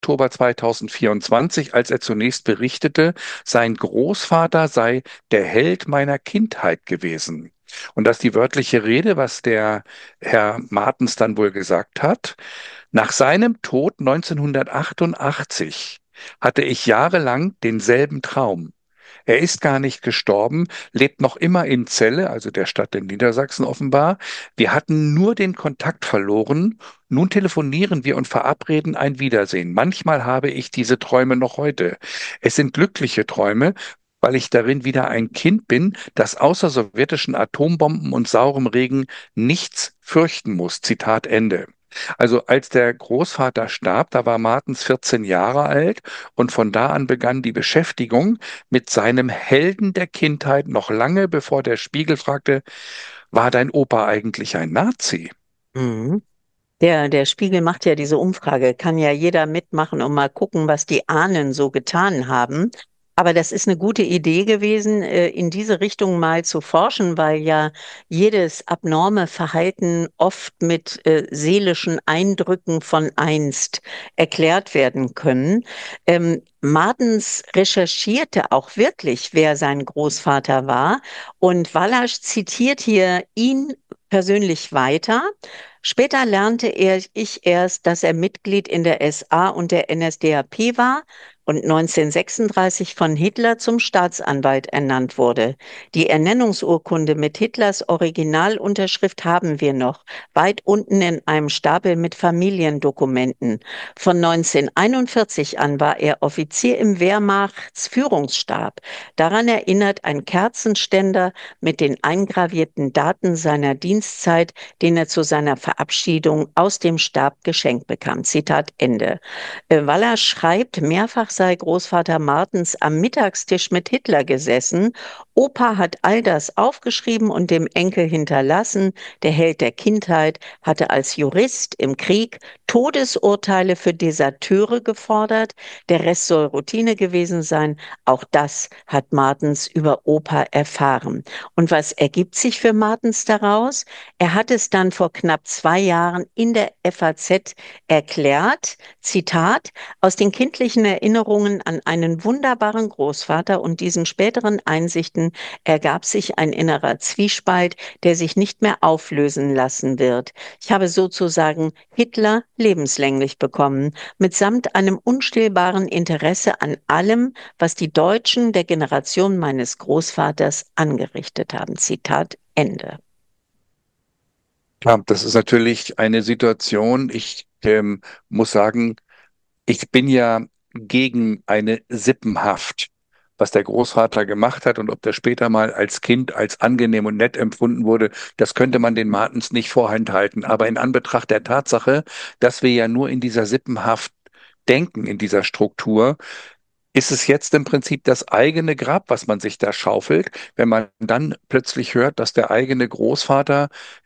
Oktober 2024, als er zunächst berichtete, sein Großvater sei der Held meiner Kindheit gewesen. Und das ist die wörtliche Rede, was der Herr Martens dann wohl gesagt hat. Nach seinem Tod 1988 hatte ich jahrelang denselben Traum. Er ist gar nicht gestorben, lebt noch immer in Celle, also der Stadt in Niedersachsen offenbar. Wir hatten nur den Kontakt verloren. Nun telefonieren wir und verabreden ein Wiedersehen. Manchmal habe ich diese Träume noch heute. Es sind glückliche Träume, weil ich darin wieder ein Kind bin, das außer sowjetischen Atombomben und saurem Regen nichts fürchten muss. Zitat Ende. Also als der Großvater starb, da war Martens 14 Jahre alt und von da an begann die Beschäftigung mit seinem Helden der Kindheit noch lange bevor der Spiegel fragte, war dein Opa eigentlich ein Nazi? Mhm. Der Spiegel macht ja diese Umfrage, kann ja jeder mitmachen und mal gucken, was die Ahnen so getan haben. Aber das ist eine gute Idee gewesen, in diese Richtung mal zu forschen, weil ja jedes abnorme Verhalten oft mit seelischen Eindrücken von einst erklärt werden können. Martens recherchierte auch wirklich, wer sein Großvater war. Und Wallasch zitiert hier ihn persönlich weiter. Später lernte ich erst, dass er Mitglied in der SA und der NSDAP war und 1936 von Hitler zum Staatsanwalt ernannt wurde. Die Ernennungsurkunde mit Hitlers Originalunterschrift haben wir noch, weit unten in einem Stapel mit Familiendokumenten. Von 1941 an war er Offizier im Wehrmachtsführungsstab. Daran erinnert ein Kerzenständer mit den eingravierten Daten seiner Dienstzeit, den er zu seiner Verabschiedung aus dem Stab geschenkt bekam. Zitat Ende. Waller schreibt, mehrfach sei Großvater Martens am Mittagstisch mit Hitler gesessen. Opa hat all das aufgeschrieben und dem Enkel hinterlassen. Der Held der Kindheit hatte als Jurist im Krieg Todesurteile für Deserteure gefordert. Der Rest soll Routine gewesen sein. Auch das hat Martens über Opa erfahren. Und was ergibt sich für Martens daraus? Er hat es dann vor knapp 2 Jahren in der FAZ erklärt, Zitat, aus den kindlichen Erinnerungen an einen wunderbaren Großvater und diesen späteren Einsichten ergab sich ein innerer Zwiespalt, der sich nicht mehr auflösen lassen wird. Ich habe sozusagen Hitler lebenslänglich bekommen, mitsamt einem unstillbaren Interesse an allem, was die Deutschen der Generation meines Großvaters angerichtet haben. Zitat Ende. Ja, das ist natürlich eine Situation. Ich muss sagen, ich bin ja gegen eine Sippenhaft, was der Großvater gemacht hat und ob der später mal als Kind als angenehm und nett empfunden wurde, das könnte man den Martens nicht vorenthalten. Aber in Anbetracht der Tatsache, dass wir ja nur in dieser Sippenhaft denken, in dieser Struktur, ist es jetzt im Prinzip das eigene Grab, was man sich da schaufelt, wenn man dann plötzlich hört, dass der eigene Großvater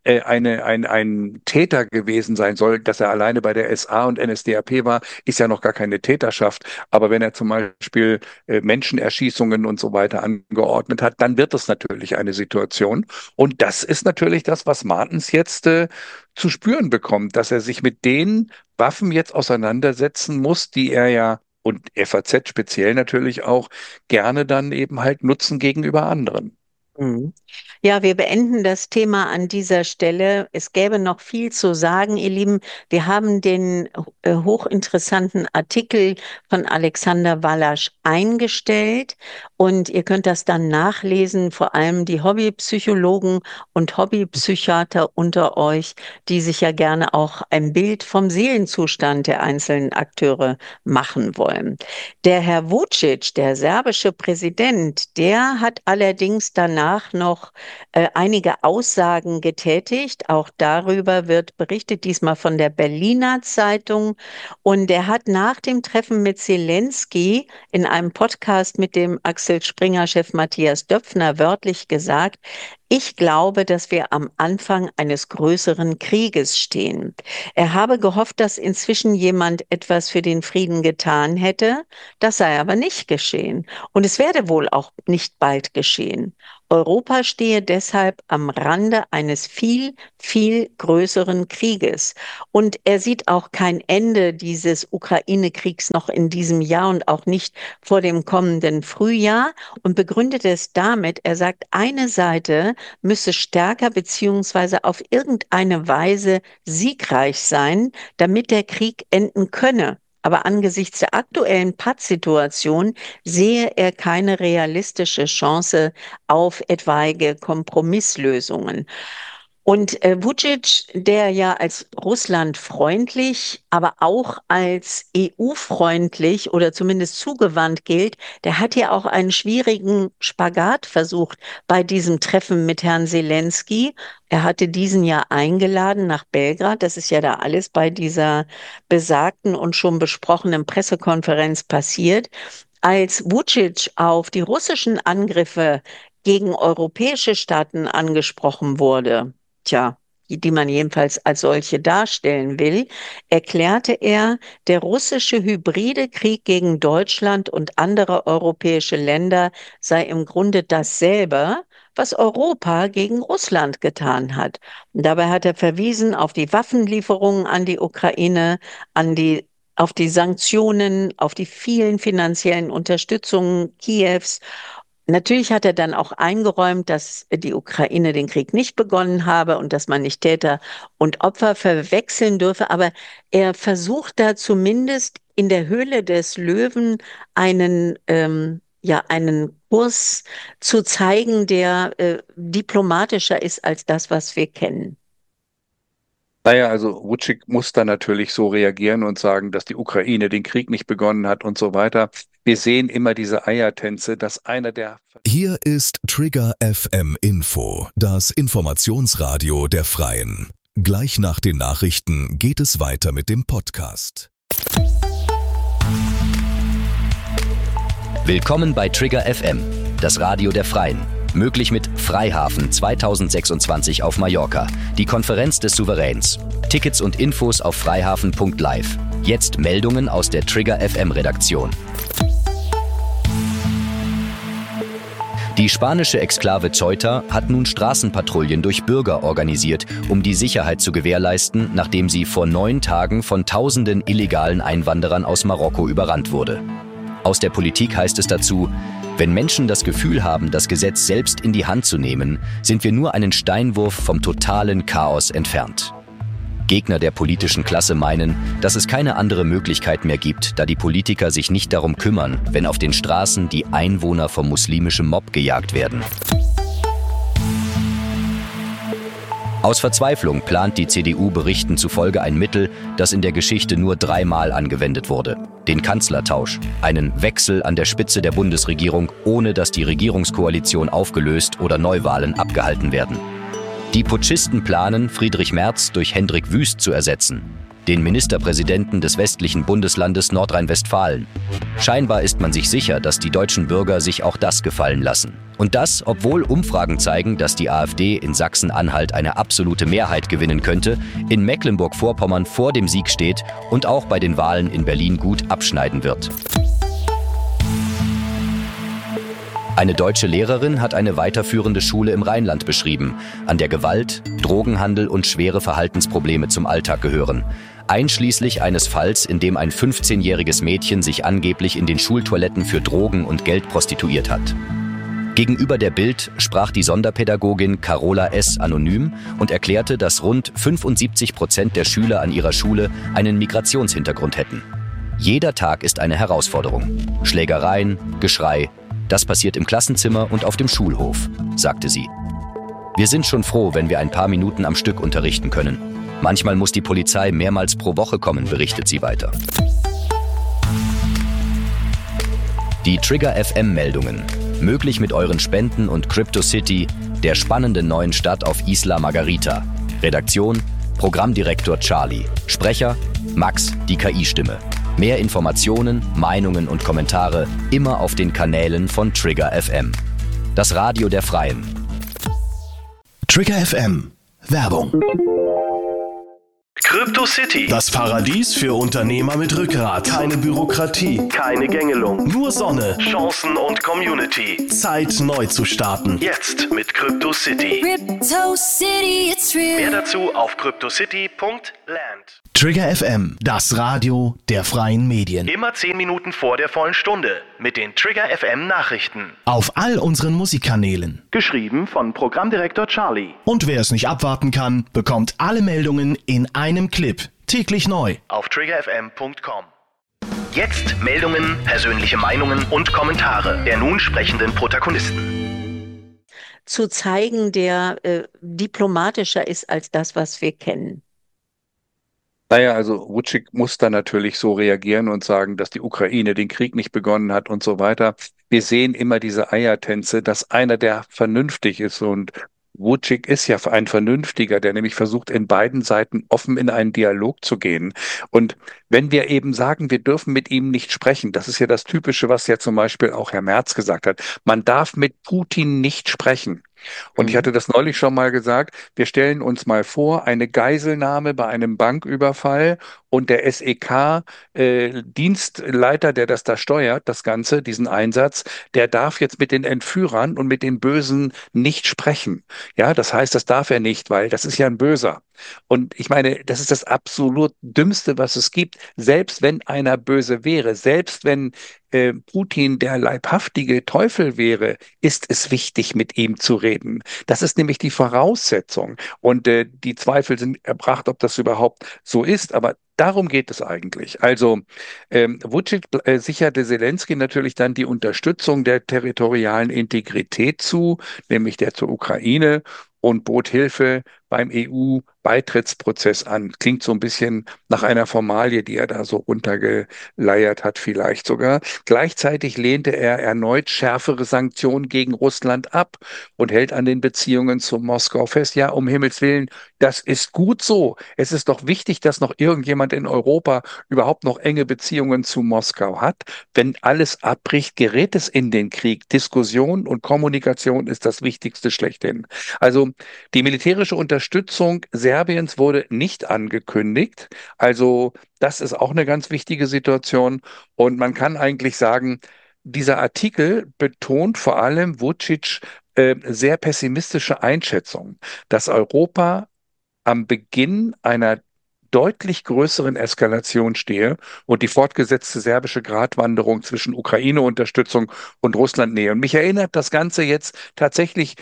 ein Täter gewesen sein soll, dass er alleine bei der SA und NSDAP war, ist ja noch gar keine Täterschaft. Aber wenn er zum Beispiel Menschenerschießungen und so weiter angeordnet hat, dann wird es natürlich eine Situation. Und das ist natürlich das, was Martens jetzt zu spüren bekommt, dass er sich mit den Waffen jetzt auseinandersetzen muss, die er ja und FAZ speziell natürlich auch gerne dann eben halt nutzen gegenüber anderen. Mhm. Ja, wir beenden das Thema an dieser Stelle. Es gäbe noch viel zu sagen, ihr Lieben. Wir haben den hochinteressanten Artikel von Alexander Wallasch eingestellt und ihr könnt das dann nachlesen, vor allem die Hobbypsychologen und Hobbypsychiater unter euch, die sich ja gerne auch ein Bild vom Seelenzustand der einzelnen Akteure machen wollen. Der Herr Vučić, der serbische Präsident, der hat allerdings danach noch einige Aussagen getätigt. Auch darüber wird berichtet, diesmal von der Berliner Zeitung. Und er hat nach dem Treffen mit Zelensky in einem Podcast mit dem Axel Springer-Chef Matthias Döpfner wörtlich gesagt, ich glaube, dass wir am Anfang eines größeren Krieges stehen. Er habe gehofft, dass inzwischen jemand etwas für den Frieden getan hätte. Das sei aber nicht geschehen. Und es werde wohl auch nicht bald geschehen. Europa stehe deshalb am Rande eines viel, viel größeren Krieges. Und er sieht auch kein Ende dieses Ukraine-Kriegs noch in diesem Jahr und auch nicht vor dem kommenden Frühjahr und begründet es damit, er sagt, eine Seite müsse stärker beziehungsweise auf irgendeine Weise siegreich sein, damit der Krieg enden könne. Aber angesichts der aktuellen Pattsituation sehe er keine realistische Chance auf etwaige Kompromisslösungen. Und Vučić, der ja als russlandfreundlich, aber auch als EU-freundlich oder zumindest zugewandt gilt, der hat ja auch einen schwierigen Spagat versucht bei diesem Treffen mit Herrn Zelensky. Er hatte diesen ja eingeladen nach Belgrad. Das ist ja da alles bei dieser besagten und schon besprochenen Pressekonferenz passiert. Als Vučić auf die russischen Angriffe gegen europäische Staaten angesprochen wurde, die man jedenfalls als solche darstellen will, erklärte er, der russische hybride Krieg gegen Deutschland und andere europäische Länder sei im Grunde dasselbe, was Europa gegen Russland getan hat. Und dabei hat er verwiesen auf die Waffenlieferungen an die Ukraine, auf die Sanktionen, auf die vielen finanziellen Unterstützungen Kiews. Natürlich hat er dann auch eingeräumt, dass die Ukraine den Krieg nicht begonnen habe und dass man nicht Täter und Opfer verwechseln dürfe. Aber er versucht da zumindest in der Höhle des Löwen einen Kurs zu zeigen, der diplomatischer ist als das, was wir kennen. Naja, also Vučić muss dann natürlich so reagieren und sagen, dass die Ukraine den Krieg nicht begonnen hat und so weiter. Wir sehen immer diese Eiertänze, dass einer der... Hier ist Trigger FM Info, das Informationsradio der Freien. Gleich nach den Nachrichten geht es weiter mit dem Podcast. Willkommen bei Trigger FM, das Radio der Freien. Möglich mit Freihafen 2026 auf Mallorca, die Konferenz des Souveräns. Tickets und Infos auf freihafen.live. Jetzt Meldungen aus der Trigger FM Redaktion. Die spanische Exklave Ceuta hat nun Straßenpatrouillen durch Bürger organisiert, um die Sicherheit zu gewährleisten, nachdem sie vor 9 Tagen von Tausenden illegalen Einwanderern aus Marokko überrannt wurde. Aus der Politik heißt es dazu: Wenn Menschen das Gefühl haben, das Gesetz selbst in die Hand zu nehmen, sind wir nur einen Steinwurf vom totalen Chaos entfernt. Gegner der politischen Klasse meinen, dass es keine andere Möglichkeit mehr gibt, da die Politiker sich nicht darum kümmern, wenn auf den Straßen die Einwohner vom muslimischen Mob gejagt werden. Aus Verzweiflung plant die CDU Berichten zufolge ein Mittel, das in der Geschichte nur 3-mal angewendet wurde: den Kanzlertausch, einen Wechsel an der Spitze der Bundesregierung, ohne dass die Regierungskoalition aufgelöst oder Neuwahlen abgehalten werden. Die Putschisten planen, Friedrich Merz durch Hendrik Wüst zu ersetzen, den Ministerpräsidenten des westlichen Bundeslandes Nordrhein-Westfalen. Scheinbar ist man sich sicher, dass die deutschen Bürger sich auch das gefallen lassen. Und das, obwohl Umfragen zeigen, dass die AfD in Sachsen-Anhalt eine absolute Mehrheit gewinnen könnte, in Mecklenburg-Vorpommern vor dem Sieg steht und auch bei den Wahlen in Berlin gut abschneiden wird. Eine deutsche Lehrerin hat eine weiterführende Schule im Rheinland beschrieben, an der Gewalt, Drogenhandel und schwere Verhaltensprobleme zum Alltag gehören. Einschließlich eines Falls, in dem ein 15-jähriges Mädchen sich angeblich in den Schultoiletten für Drogen und Geld prostituiert hat. Gegenüber der Bild sprach die Sonderpädagogin Carola S. anonym und erklärte, dass rund 75% der Schüler an ihrer Schule einen Migrationshintergrund hätten. Jeder Tag ist eine Herausforderung. Schlägereien, Geschrei, das passiert im Klassenzimmer und auf dem Schulhof, sagte sie. Wir sind schon froh, wenn wir ein paar Minuten am Stück unterrichten können. Manchmal muss die Polizei mehrmals pro Woche kommen, berichtet sie weiter. Die Trigger FM-Meldungen. Möglich mit euren Spenden und CryptoCity, der spannenden neuen Stadt auf Isla Margarita. Redaktion: Programmdirektor Charlie. Sprecher: Max, die KI-Stimme. Mehr Informationen, Meinungen und Kommentare immer auf den Kanälen von Trigger FM. Das Radio der Freien. Trigger FM. Werbung. Crypto City. Das Paradies für Unternehmer mit Rückgrat. Keine Bürokratie. Keine Gängelung. Nur Sonne. Chancen und Community. Zeit neu zu starten. Jetzt mit Crypto City. Crypto City, it's real. Mehr dazu auf cryptocity.land. Trigger FM, das Radio der freien Medien. Immer 10 Minuten vor der vollen Stunde mit den Trigger FM Nachrichten. Auf all unseren Musikkanälen. Geschrieben von Programmdirektor Charlie. Und wer es nicht abwarten kann, bekommt alle Meldungen in einem Clip. Täglich neu. Auf triggerfm.com. Jetzt Meldungen, persönliche Meinungen und Kommentare der nun sprechenden Protagonisten. Zu zeigen, der diplomatischer ist als das, was wir kennen. Naja, also Vučić muss da natürlich so reagieren und sagen, dass die Ukraine den Krieg nicht begonnen hat und so weiter. Wir sehen immer diese Eiertänze, dass einer, der vernünftig ist, und Vučić ist ja ein Vernünftiger, der nämlich versucht, in beiden Seiten offen in einen Dialog zu gehen. Und wenn wir eben sagen, wir dürfen mit ihm nicht sprechen, das ist ja das Typische, was ja zum Beispiel auch Herr Merz gesagt hat, man darf mit Putin nicht sprechen. Und ich hatte das neulich schon mal gesagt, wir stellen uns mal vor, eine Geiselnahme bei einem Banküberfall und der SEK-Dienstleiter, der das da steuert, das Ganze, diesen Einsatz, der darf jetzt mit den Entführern und mit den Bösen nicht sprechen. Ja, das heißt, das darf er nicht, weil das ist ja ein Böser. Und ich meine, das ist das absolut Dümmste, was es gibt. Selbst wenn einer böse wäre, selbst wenn Putin der leibhaftige Teufel wäre, ist es wichtig, mit ihm zu reden. Das ist nämlich die Voraussetzung. Und die Zweifel sind erbracht, ob das überhaupt so ist. Aber darum geht es eigentlich. Also Vučić sicherte Zelensky natürlich dann die Unterstützung der territorialen Integrität zu, nämlich der zur Ukraine, und bot Hilfe beim EU-Beitrittsprozess an. Klingt so ein bisschen nach einer Formalie, die er da so runtergeleiert hat, vielleicht sogar. Gleichzeitig lehnte er erneut schärfere Sanktionen gegen Russland ab und hält an den Beziehungen zu Moskau fest. Ja, um Himmels Willen, das ist gut so. Es ist doch wichtig, dass noch irgendjemand in Europa überhaupt noch enge Beziehungen zu Moskau hat. Wenn alles abbricht, gerät es in den Krieg. Diskussion und Kommunikation ist das Wichtigste schlechthin. Also die militärische Unterstützung Serbiens wurde nicht angekündigt. Also das ist auch eine ganz wichtige Situation. Und man kann eigentlich sagen, dieser Artikel betont vor allem Vučić sehr pessimistische Einschätzungen, dass Europa am Beginn einer deutlich größeren Eskalation stehe und die fortgesetzte serbische Gratwanderung zwischen Ukraine-Unterstützung und Russland-Nähe. Und mich erinnert das Ganze jetzt tatsächlich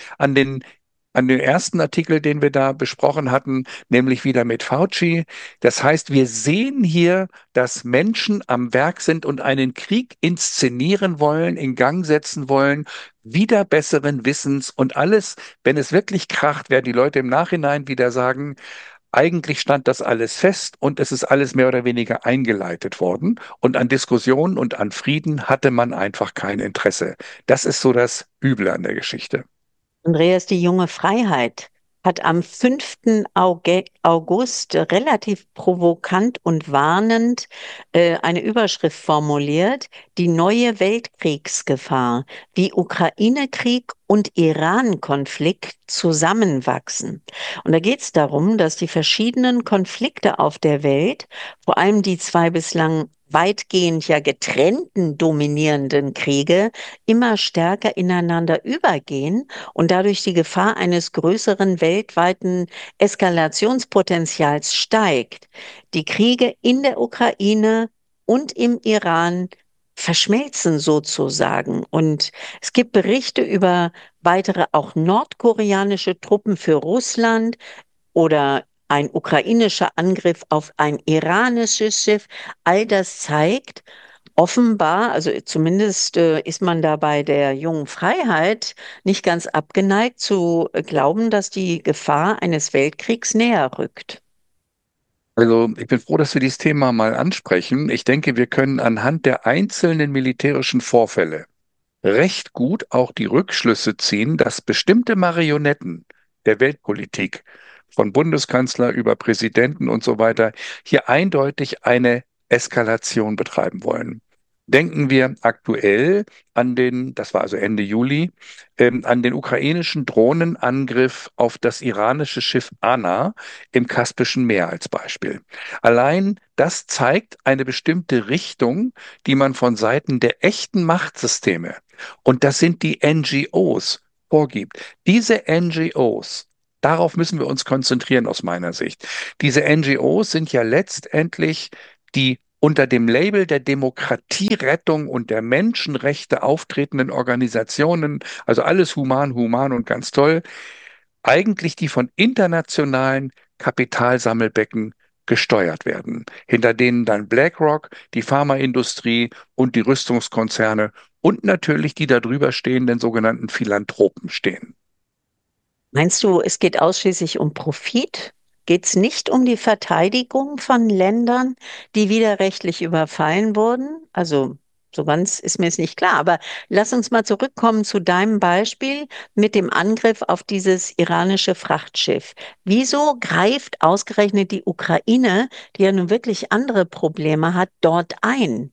an den ersten Artikel, den wir da besprochen hatten, nämlich wieder mit Fauci. Das heißt, wir sehen hier, dass Menschen am Werk sind und einen Krieg inszenieren wollen, in Gang setzen wollen, wieder besseren Wissens, und alles, wenn es wirklich kracht, werden die Leute im Nachhinein wieder sagen, eigentlich stand das alles fest und es ist alles mehr oder weniger eingeleitet worden, und an Diskussionen und an Frieden hatte man einfach kein Interesse. Das ist so das Üble an der Geschichte. Andreas, die junge Freiheit hat am 5. August relativ provokant und warnend eine Überschrift formuliert: Die neue Weltkriegsgefahr, wie Ukraine-Krieg und Iran-Konflikt zusammenwachsen. Und da geht es darum, dass die verschiedenen Konflikte auf der Welt, vor allem die zwei bislang weitgehend ja getrennten dominierenden Kriege, immer stärker ineinander übergehen und dadurch die Gefahr eines größeren weltweiten Eskalationspotenzials steigt. Die Kriege in der Ukraine und im Iran verschmelzen sozusagen. Und es gibt Berichte über weitere auch nordkoreanische Truppen für Russland oder ein ukrainischer Angriff auf ein iranisches Schiff. All das zeigt offenbar, also zumindest ist man da bei der jungen Freiheit nicht ganz abgeneigt zu glauben, dass die Gefahr eines Weltkriegs näher rückt. Also ich bin froh, dass wir dieses Thema mal ansprechen. Ich denke, wir können anhand der einzelnen militärischen Vorfälle recht gut auch die Rückschlüsse ziehen, dass bestimmte Marionetten der Weltpolitik von Bundeskanzler über Präsidenten und so weiter hier eindeutig eine Eskalation betreiben wollen. Denken wir aktuell das war also Ende Juli, an den ukrainischen Drohnenangriff auf das iranische Schiff Anna im Kaspischen Meer als Beispiel. Allein das zeigt eine bestimmte Richtung, die man von Seiten der echten Machtsysteme, und das sind die NGOs, vorgibt. Diese NGOs, darauf müssen wir uns konzentrieren aus meiner Sicht. Diese NGOs sind ja letztendlich die unter dem Label der Demokratierettung und der Menschenrechte auftretenden Organisationen, also alles human, human und ganz toll, eigentlich die von internationalen Kapitalsammelbecken gesteuert werden, hinter denen dann BlackRock, die Pharmaindustrie und die Rüstungskonzerne und natürlich die darüber stehenden sogenannten Philanthropen stehen. Meinst du, es geht ausschließlich um Profit? Geht es nicht um die Verteidigung von Ländern, die widerrechtlich überfallen wurden? Also so ganz ist mir es nicht klar. Aber lass uns mal zurückkommen zu deinem Beispiel mit dem Angriff auf dieses iranische Frachtschiff. Wieso greift ausgerechnet die Ukraine, die ja nun wirklich andere Probleme hat, dort ein?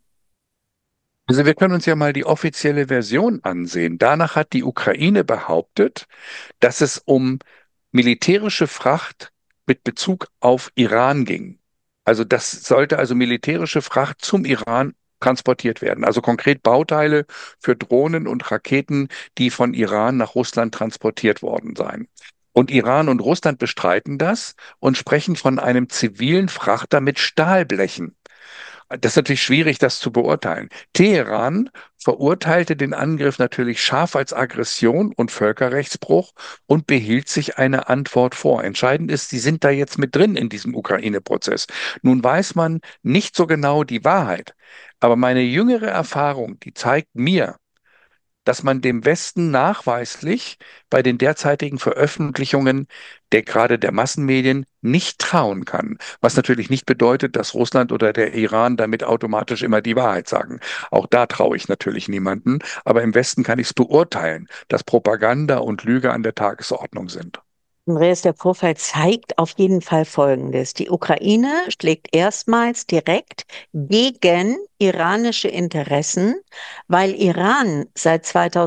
Also wir können uns ja mal die offizielle Version ansehen. Danach hat die Ukraine behauptet, dass es um militärische Fracht mit Bezug auf Iran ging. Also das sollte also militärische Fracht zum Iran transportiert werden. Also konkret Bauteile für Drohnen und Raketen, die von Iran nach Russland transportiert worden seien. Und Iran und Russland bestreiten das und sprechen von einem zivilen Frachter mit Stahlblechen. Das ist natürlich schwierig, das zu beurteilen. Teheran verurteilte den Angriff natürlich scharf als Aggression und Völkerrechtsbruch und behielt sich eine Antwort vor. Entscheidend ist, sie sind da jetzt mit drin in diesem Ukraine-Prozess. Nun weiß man nicht so genau die Wahrheit, aber meine jüngere Erfahrung, die zeigt mir, dass man dem Westen nachweislich bei den derzeitigen Veröffentlichungen gerade der Massenmedien nicht trauen kann. Was natürlich nicht bedeutet, dass Russland oder der Iran damit automatisch immer die Wahrheit sagen. Auch da traue ich natürlich niemanden. Aber im Westen kann ich es beurteilen, dass Propaganda und Lüge an der Tagesordnung sind. Andreas, der Vorfall zeigt auf jeden Fall Folgendes. Die Ukraine schlägt erstmals direkt gegen iranische Interessen, weil Iran seit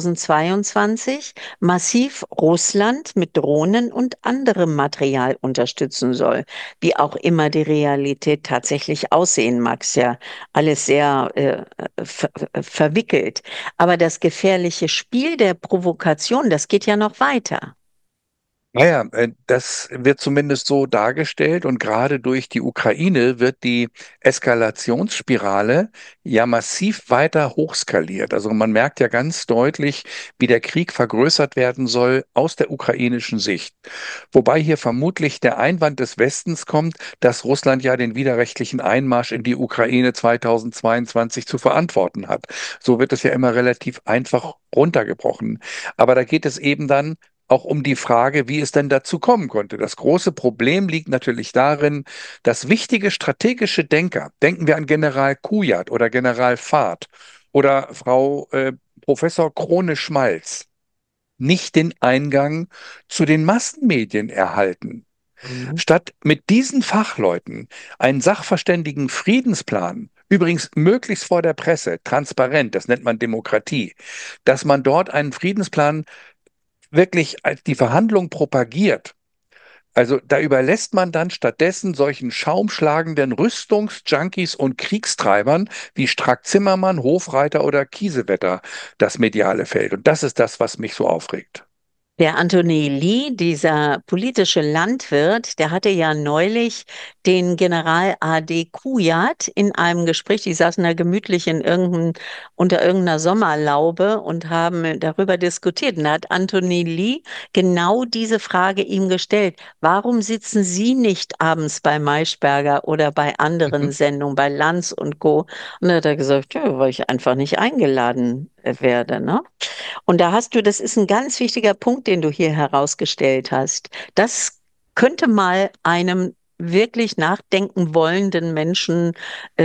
2022 massiv Russland mit Drohnen und anderem Material unterstützen soll. Wie auch immer die Realität tatsächlich aussehen mag, ist ja alles sehr verwickelt. Aber das gefährliche Spiel der Provokation, das geht ja noch weiter. Naja, das wird zumindest so dargestellt, und gerade durch die Ukraine wird die Eskalationsspirale ja massiv weiter hochskaliert. Also man merkt ja ganz deutlich, wie der Krieg vergrößert werden soll aus der ukrainischen Sicht. Wobei hier vermutlich der Einwand des Westens kommt, dass Russland ja den widerrechtlichen Einmarsch in die Ukraine 2022 zu verantworten hat. So wird es ja immer relativ einfach runtergebrochen. Aber da geht es eben dann auch um die Frage, wie es denn dazu kommen konnte. Das große Problem liegt natürlich darin, dass wichtige strategische Denker, denken wir an General Kujat oder General Fahd oder Frau Professor Krone-Schmalz, nicht den Eingang zu den Massenmedien erhalten. Mhm. Statt mit diesen Fachleuten einen sachverständigen Friedensplan, übrigens möglichst vor der Presse, transparent, das nennt man Demokratie, dass man dort einen Friedensplan wirklich als die Verhandlung propagiert. Also da überlässt man dann stattdessen solchen schaumschlagenden Rüstungsjunkies und Kriegstreibern wie Strack-Zimmermann, Hofreiter oder Kiesewetter das mediale Feld. Und das ist das, was mich so aufregt. Der Anthony Lee, dieser politische Landwirt, der hatte ja neulich den General A.D. Kujat in einem Gespräch, die saßen da gemütlich unter irgendeiner Sommerlaube und haben darüber diskutiert. Und da hat Anthony Lee genau diese Frage ihm gestellt. Warum sitzen Sie nicht abends bei Maischberger oder bei anderen Sendungen, bei Lanz und Co.? Und da hat er gesagt, ja, weil ich einfach nicht eingeladen werde, ne? Und das ist ein ganz wichtiger Punkt, den du hier herausgestellt hast. Das könnte mal einem wirklich nachdenken wollenden Menschen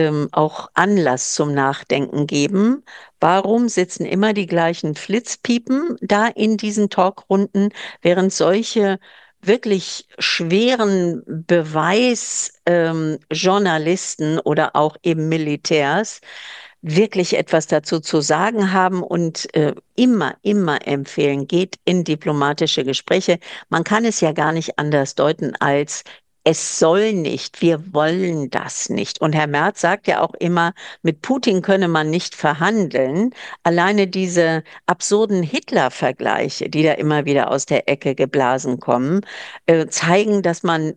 auch Anlass zum Nachdenken geben. Warum sitzen immer die gleichen Flitzpiepen da in diesen Talkrunden, während solche wirklich schweren Beweisjournalisten Journalisten oder auch eben Militärs wirklich etwas dazu zu sagen haben und immer, immer empfehlen, geht in diplomatische Gespräche. Man kann es ja gar nicht anders deuten als es soll nicht, wir wollen das nicht. Und Herr Merz sagt ja auch immer, mit Putin könne man nicht verhandeln. Alleine diese absurden Hitler-Vergleiche, die da immer wieder aus der Ecke geblasen kommen, zeigen, dass man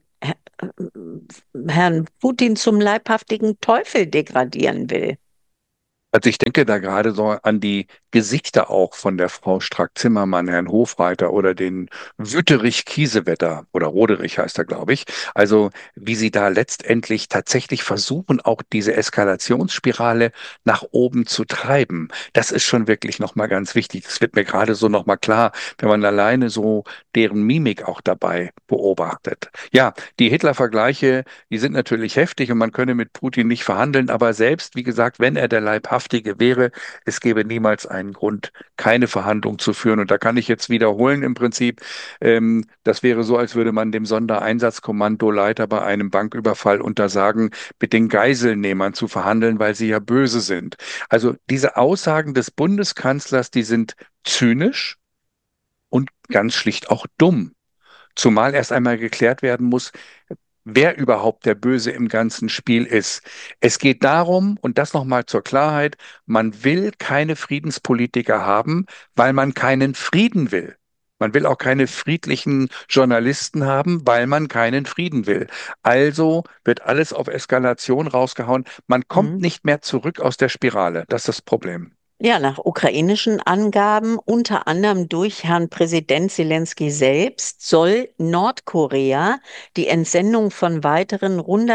Herrn Putin zum leibhaftigen Teufel degradieren will. Also ich denke da gerade so an die Gesichter auch von der Frau Strack-Zimmermann, Herrn Hofreiter oder den Wüterich-Kiesewetter oder Roderich heißt er, glaube ich. Also wie sie da letztendlich tatsächlich versuchen, auch diese Eskalationsspirale nach oben zu treiben. Das ist schon wirklich nochmal ganz wichtig. Das wird mir gerade so nochmal klar, wenn man alleine so deren Mimik auch dabei beobachtet. Ja, die Hitler-Vergleiche, die sind natürlich heftig und man könne mit Putin nicht verhandeln, aber selbst, wie gesagt, wenn er der Leibhaftige wäre, es gäbe niemals einen Grund, keine Verhandlung zu führen. Und da kann ich jetzt wiederholen im Prinzip, das wäre so, als würde man dem Sondereinsatzkommandoleiter bei einem Banküberfall untersagen, mit den Geiselnehmern zu verhandeln, weil sie ja böse sind. Also diese Aussagen des Bundeskanzlers, die sind zynisch und ganz schlicht auch dumm. Zumal erst einmal geklärt werden muss, wer überhaupt der Böse im ganzen Spiel ist. Es geht darum, und das nochmal zur Klarheit, man will keine Friedenspolitiker haben, weil man keinen Frieden will. Man will auch keine friedlichen Journalisten haben, weil man keinen Frieden will. Also wird alles auf Eskalation rausgehauen. Man kommt Mhm. nicht mehr zurück aus der Spirale. Das ist das Problem. Ja, nach ukrainischen Angaben, unter anderem durch Herrn Präsident Zelensky selbst, soll Nordkorea die Entsendung von weiteren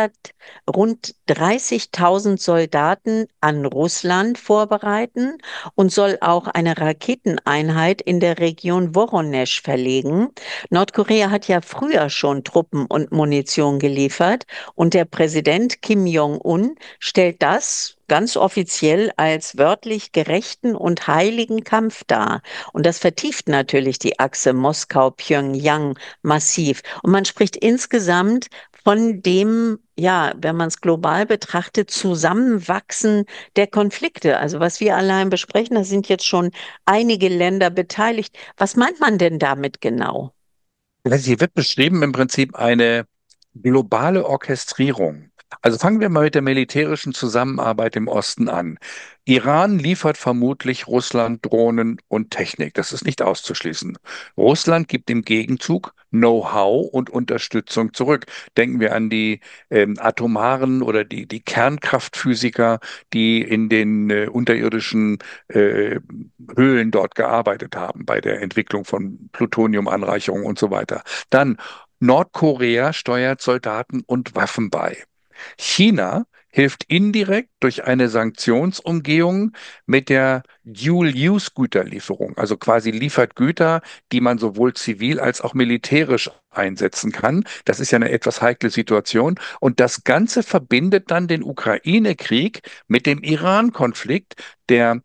rund 30.000 Soldaten an Russland vorbereiten und soll auch eine Raketeneinheit in der Region Woronesch verlegen. Nordkorea hat ja früher schon Truppen und Munition geliefert und der Präsident Kim Jong-un stellt das ganz offiziell als wörtlich gerechten und heiligen Kampf dar. Und das vertieft natürlich die Achse Moskau-Pjöngjang massiv. Und man spricht insgesamt von dem, ja, wenn man es global betrachtet, Zusammenwachsen der Konflikte. Also was wir allein besprechen, da sind jetzt schon einige Länder beteiligt. Was meint man denn damit genau? Hier wird beschrieben im Prinzip eine globale Orchestrierung. Also fangen wir mal mit der militärischen Zusammenarbeit im Osten an. Iran liefert vermutlich Russland Drohnen und Technik. Das ist nicht auszuschließen. Russland gibt im Gegenzug Know-how und Unterstützung zurück. Denken wir an die atomaren oder die Kernkraftphysiker, die in den unterirdischen äh, Höhlen dort gearbeitet haben bei der Entwicklung von Plutoniumanreicherung und so weiter. Dann Nordkorea steuert Soldaten und Waffen bei. China hilft indirekt durch eine Sanktionsumgehung mit der Dual-Use-Güterlieferung, also quasi liefert Güter, die man sowohl zivil als auch militärisch einsetzen kann. Das ist ja eine etwas heikle Situation. Und das Ganze verbindet dann den Ukraine-Krieg mit dem Iran-Konflikt, der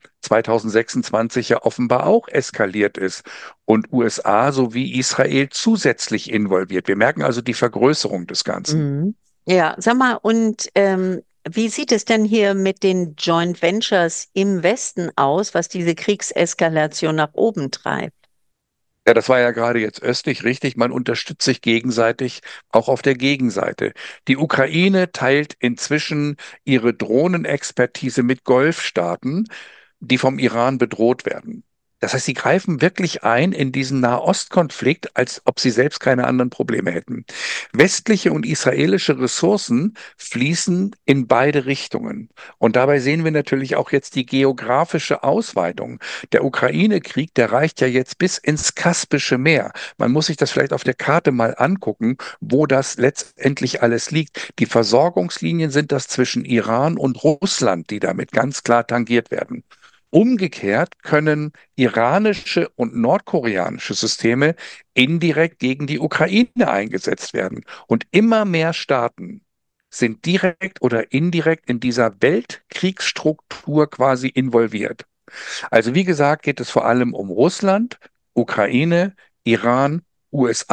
2026 ja offenbar auch eskaliert ist und USA sowie Israel zusätzlich involviert. Wir merken also die Vergrößerung des Ganzen. Mhm. Ja, sag mal, und wie sieht es denn hier mit den Joint Ventures im Westen aus, was diese Kriegseskalation nach oben treibt? Ja, das war ja gerade jetzt östlich richtig. Man unterstützt sich gegenseitig, auch auf der Gegenseite. Die Ukraine teilt inzwischen ihre Drohnenexpertise mit Golfstaaten, die vom Iran bedroht werden. Das heißt, sie greifen wirklich ein in diesen Nahostkonflikt, als ob sie selbst keine anderen Probleme hätten. Westliche und israelische Ressourcen fließen in beide Richtungen. Und dabei sehen wir natürlich auch jetzt die geografische Ausweitung. Der Ukraine-Krieg, der reicht ja jetzt bis ins Kaspische Meer. Man muss sich das vielleicht auf der Karte mal angucken, wo das letztendlich alles liegt. Die Versorgungslinien sind das zwischen Iran und Russland, die damit ganz klar tangiert werden. Umgekehrt können iranische und nordkoreanische Systeme indirekt gegen die Ukraine eingesetzt werden. Und immer mehr Staaten sind direkt oder indirekt in dieser Weltkriegsstruktur quasi involviert. Also wie gesagt, geht es vor allem um Russland, Ukraine, Iran, USA,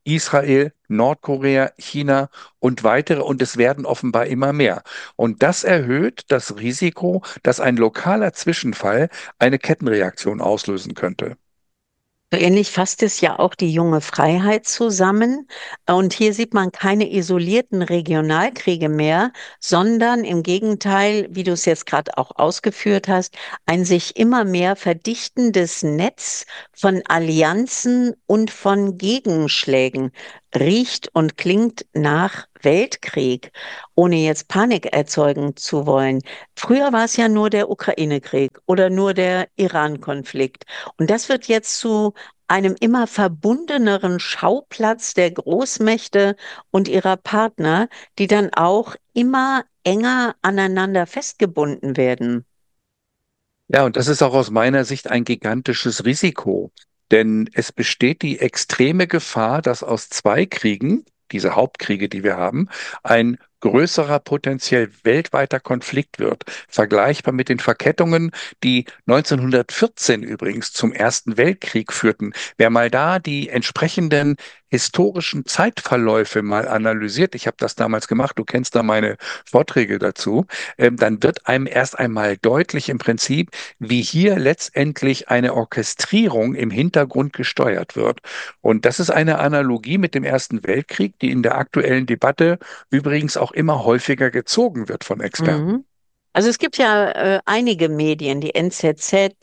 Israel, Nordkorea, China und weitere, und es werden offenbar immer mehr. Und das erhöht das Risiko, dass ein lokaler Zwischenfall eine Kettenreaktion auslösen könnte. So ähnlich fasst es ja auch die junge Freiheit zusammen. Und hier sieht man keine isolierten Regionalkriege mehr, sondern im Gegenteil, wie du es jetzt gerade auch ausgeführt hast, ein sich immer mehr verdichtendes Netz von Allianzen und von Gegenschlägen. Riecht und klingt nach Weltkrieg, ohne jetzt Panik erzeugen zu wollen. Früher war es ja nur der Ukraine-Krieg oder nur der Iran-Konflikt. Und das wird jetzt zu einem immer verbundeneren Schauplatz der Großmächte und ihrer Partner, die dann auch immer enger aneinander festgebunden werden. Ja, und das ist auch aus meiner Sicht ein gigantisches Risiko, denn es besteht die extreme Gefahr, dass aus zwei Kriegen, diese Hauptkriege, die wir haben, ein größerer potenziell weltweiter Konflikt wird, vergleichbar mit den Verkettungen, die 1914 übrigens zum Ersten Weltkrieg führten. Wer mal da die entsprechenden historischen Zeitverläufe mal analysiert, ich habe das damals gemacht, du kennst da meine Vorträge dazu, dann wird einem erst einmal deutlich im Prinzip, wie hier letztendlich eine Orchestrierung im Hintergrund gesteuert wird. Und das ist eine Analogie mit dem Ersten Weltkrieg, die in der aktuellen Debatte übrigens auch immer häufiger gezogen wird von Experten. Mhm. Also es gibt ja einige Medien, die NZZ,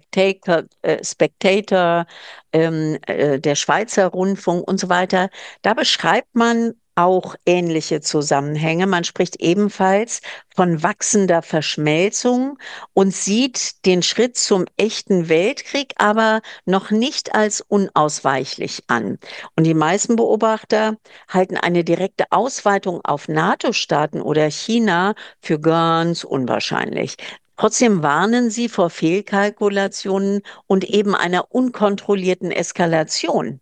Spectator, der Schweizer Rundfunk und so weiter. Da beschreibt man auch ähnliche Zusammenhänge. Man spricht ebenfalls von wachsender Verschmelzung und sieht den Schritt zum echten Weltkrieg aber noch nicht als unausweichlich an. Und die meisten Beobachter halten eine direkte Ausweitung auf NATO-Staaten oder China für ganz unwahrscheinlich. Trotzdem warnen sie vor Fehlkalkulationen und eben einer unkontrollierten Eskalation.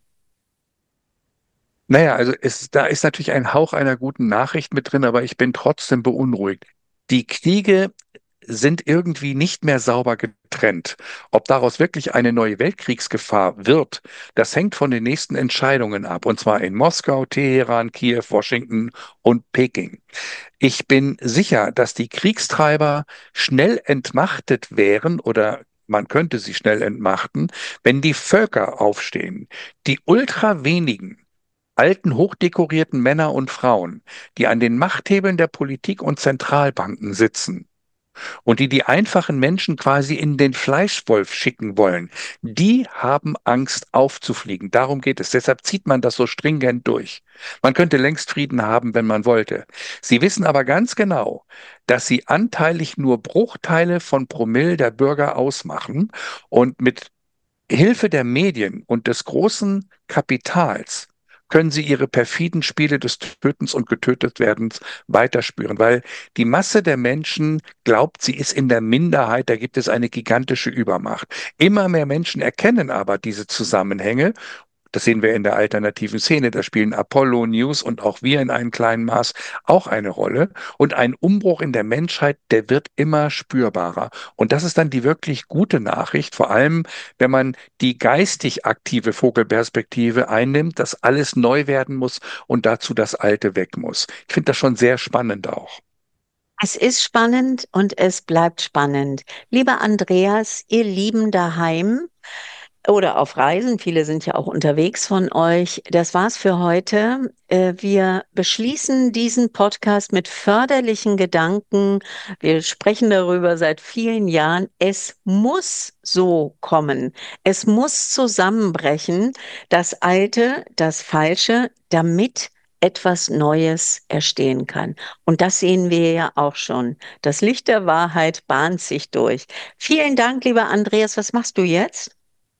Naja, also da ist natürlich ein Hauch einer guten Nachricht mit drin, aber ich bin trotzdem beunruhigt. Die Kriege sind irgendwie nicht mehr sauber getrennt. Ob daraus wirklich eine neue Weltkriegsgefahr wird, das hängt von den nächsten Entscheidungen ab, und zwar in Moskau, Teheran, Kiew, Washington und Peking. Ich bin sicher, dass die Kriegstreiber schnell entmachtet wären, oder man könnte sie schnell entmachten, wenn die Völker aufstehen. Die ultra wenigen alten, hochdekorierten Männer und Frauen, die an den Machthebeln der Politik und Zentralbanken sitzen und die die einfachen Menschen quasi in den Fleischwolf schicken wollen, die haben Angst aufzufliegen. Darum geht es. Deshalb zieht man das so stringent durch. Man könnte längst Frieden haben, wenn man wollte. Sie wissen aber ganz genau, dass sie anteilig nur Bruchteile von Promille der Bürger ausmachen und mit Hilfe der Medien und des großen Kapitals können sie ihre perfiden Spiele des Tötens und Getötetwerdens weiterspüren, weil die Masse der Menschen glaubt, sie ist in der Minderheit, da gibt es eine gigantische Übermacht. Immer mehr Menschen erkennen aber diese Zusammenhänge. Das sehen wir in der alternativen Szene. Da spielen Apollo, News und auch wir in einem kleinen Maß auch eine Rolle. Und ein Umbruch in der Menschheit, der wird immer spürbarer. Und das ist dann die wirklich gute Nachricht, vor allem wenn man die geistig aktive Vogelperspektive einnimmt, dass alles neu werden muss und dazu das Alte weg muss. Ich finde das schon sehr spannend auch. Es ist spannend und es bleibt spannend. Lieber Andreas, ihr Lieben daheim oder auf Reisen, viele sind ja auch unterwegs von euch. Das war's für heute. Wir beschließen diesen Podcast mit förderlichen Gedanken. Wir sprechen darüber seit vielen Jahren. Es muss so kommen. Es muss zusammenbrechen, das Alte, das Falsche, damit etwas Neues erstehen kann. Und das sehen wir ja auch schon. Das Licht der Wahrheit bahnt sich durch. Vielen Dank, lieber Andreas. Was machst du jetzt?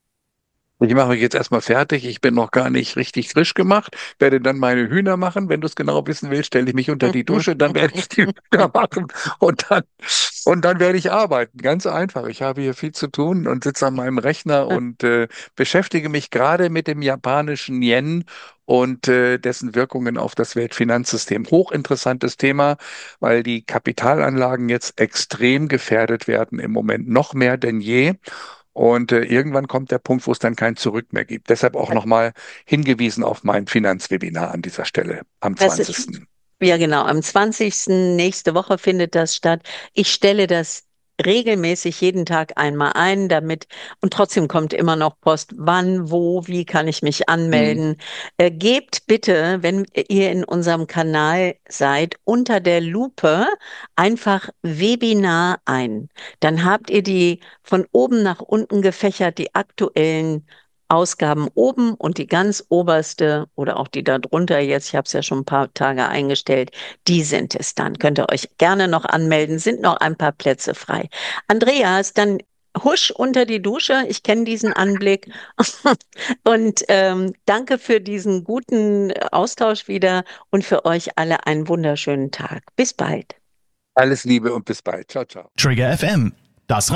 Ich mache mich jetzt erstmal fertig. Ich bin noch gar nicht richtig frisch gemacht. Werde dann meine Hühner machen. Wenn du es genau wissen willst, stelle ich mich unter die Dusche. Dann werde ich die Hühner machen und dann werde ich arbeiten. Ganz einfach. Ich habe hier viel zu tun und sitze an meinem Rechner und beschäftige mich gerade mit dem japanischen Yen und dessen Wirkungen auf das Weltfinanzsystem. Hochinteressantes Thema, weil die Kapitalanlagen jetzt extrem gefährdet werden im Moment noch mehr denn je. Und irgendwann kommt der Punkt, wo es dann kein Zurück mehr gibt. Deshalb auch nochmal hingewiesen auf mein Finanzwebinar an dieser Stelle am Das ist, 20. ja genau, am 20. nächste Woche findet das statt. Ich stelle das regelmäßig jeden Tag einmal ein, und trotzdem kommt immer noch Post, wann, wo, wie kann ich mich anmelden. Gebt bitte, wenn ihr in unserem Kanal seid, unter der Lupe einfach Webinar ein. Dann habt ihr die von oben nach unten gefächert, die aktuellen Ausgaben oben und die ganz oberste oder auch die da drunter jetzt, ich habe es ja schon ein paar Tage eingestellt, die sind es dann. Könnt ihr euch gerne noch anmelden, sind noch ein paar Plätze frei. Andreas, dann husch unter die Dusche, ich kenne diesen Anblick und danke für diesen guten Austausch wieder und für euch alle einen wunderschönen Tag. Bis bald. Alles Liebe und bis bald. Ciao, ciao. Trigger FM, das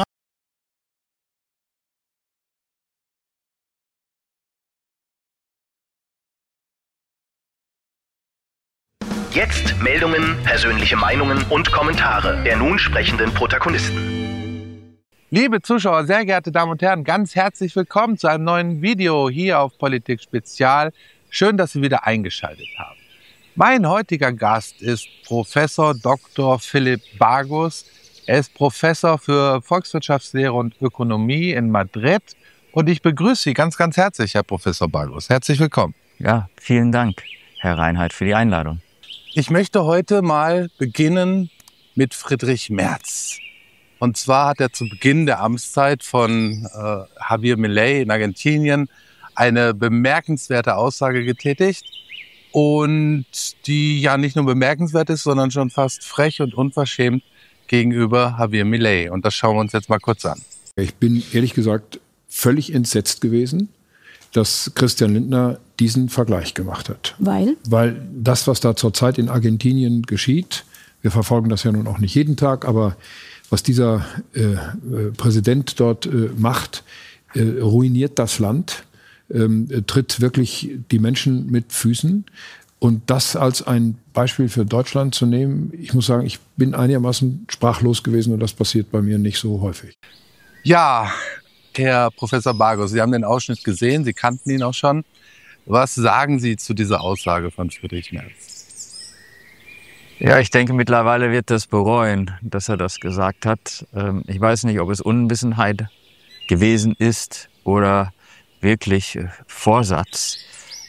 Jetzt Meldungen, persönliche Meinungen und Kommentare der nun sprechenden Protagonisten. Liebe Zuschauer, sehr geehrte Damen und Herren, ganz herzlich willkommen zu einem neuen Video hier auf Politik Spezial. Schön, dass Sie wieder eingeschaltet haben. Mein heutiger Gast ist Professor Dr. Philipp Bagus. Er ist Professor für Volkswirtschaftslehre und Ökonomie in Madrid. Und ich begrüße Sie ganz, ganz herzlich, Herr Professor Bagus. Herzlich willkommen. Ja, vielen Dank, Herr Reinhardt, für die Einladung. Ich möchte heute mal beginnen mit Friedrich Merz. Und zwar hat er zu Beginn der Amtszeit von Javier Milei in Argentinien eine bemerkenswerte Aussage getätigt. Und die ja nicht nur bemerkenswert ist, sondern schon fast frech und unverschämt gegenüber Javier Milei. Und das schauen wir uns jetzt mal kurz an. Ich bin ehrlich gesagt völlig entsetzt gewesen, dass Christian Lindner diesen Vergleich gemacht hat. Weil? Weil das, was da zurzeit in Argentinien geschieht, wir verfolgen das ja nun auch nicht jeden Tag, aber was dieser Präsident dort macht, ruiniert das Land, tritt wirklich die Menschen mit Füßen. Und das als ein Beispiel für Deutschland zu nehmen, ich muss sagen, ich bin einigermaßen sprachlos gewesen und das passiert bei mir nicht so häufig. Ja, Herr Professor Bagus, Sie haben den Ausschnitt gesehen, Sie kannten ihn auch schon. Was sagen Sie zu dieser Aussage von Friedrich Merz? Ja, ich denke, mittlerweile wird das bereuen, dass er das gesagt hat. Ich weiß nicht, ob es Unwissenheit gewesen ist oder wirklich Vorsatz.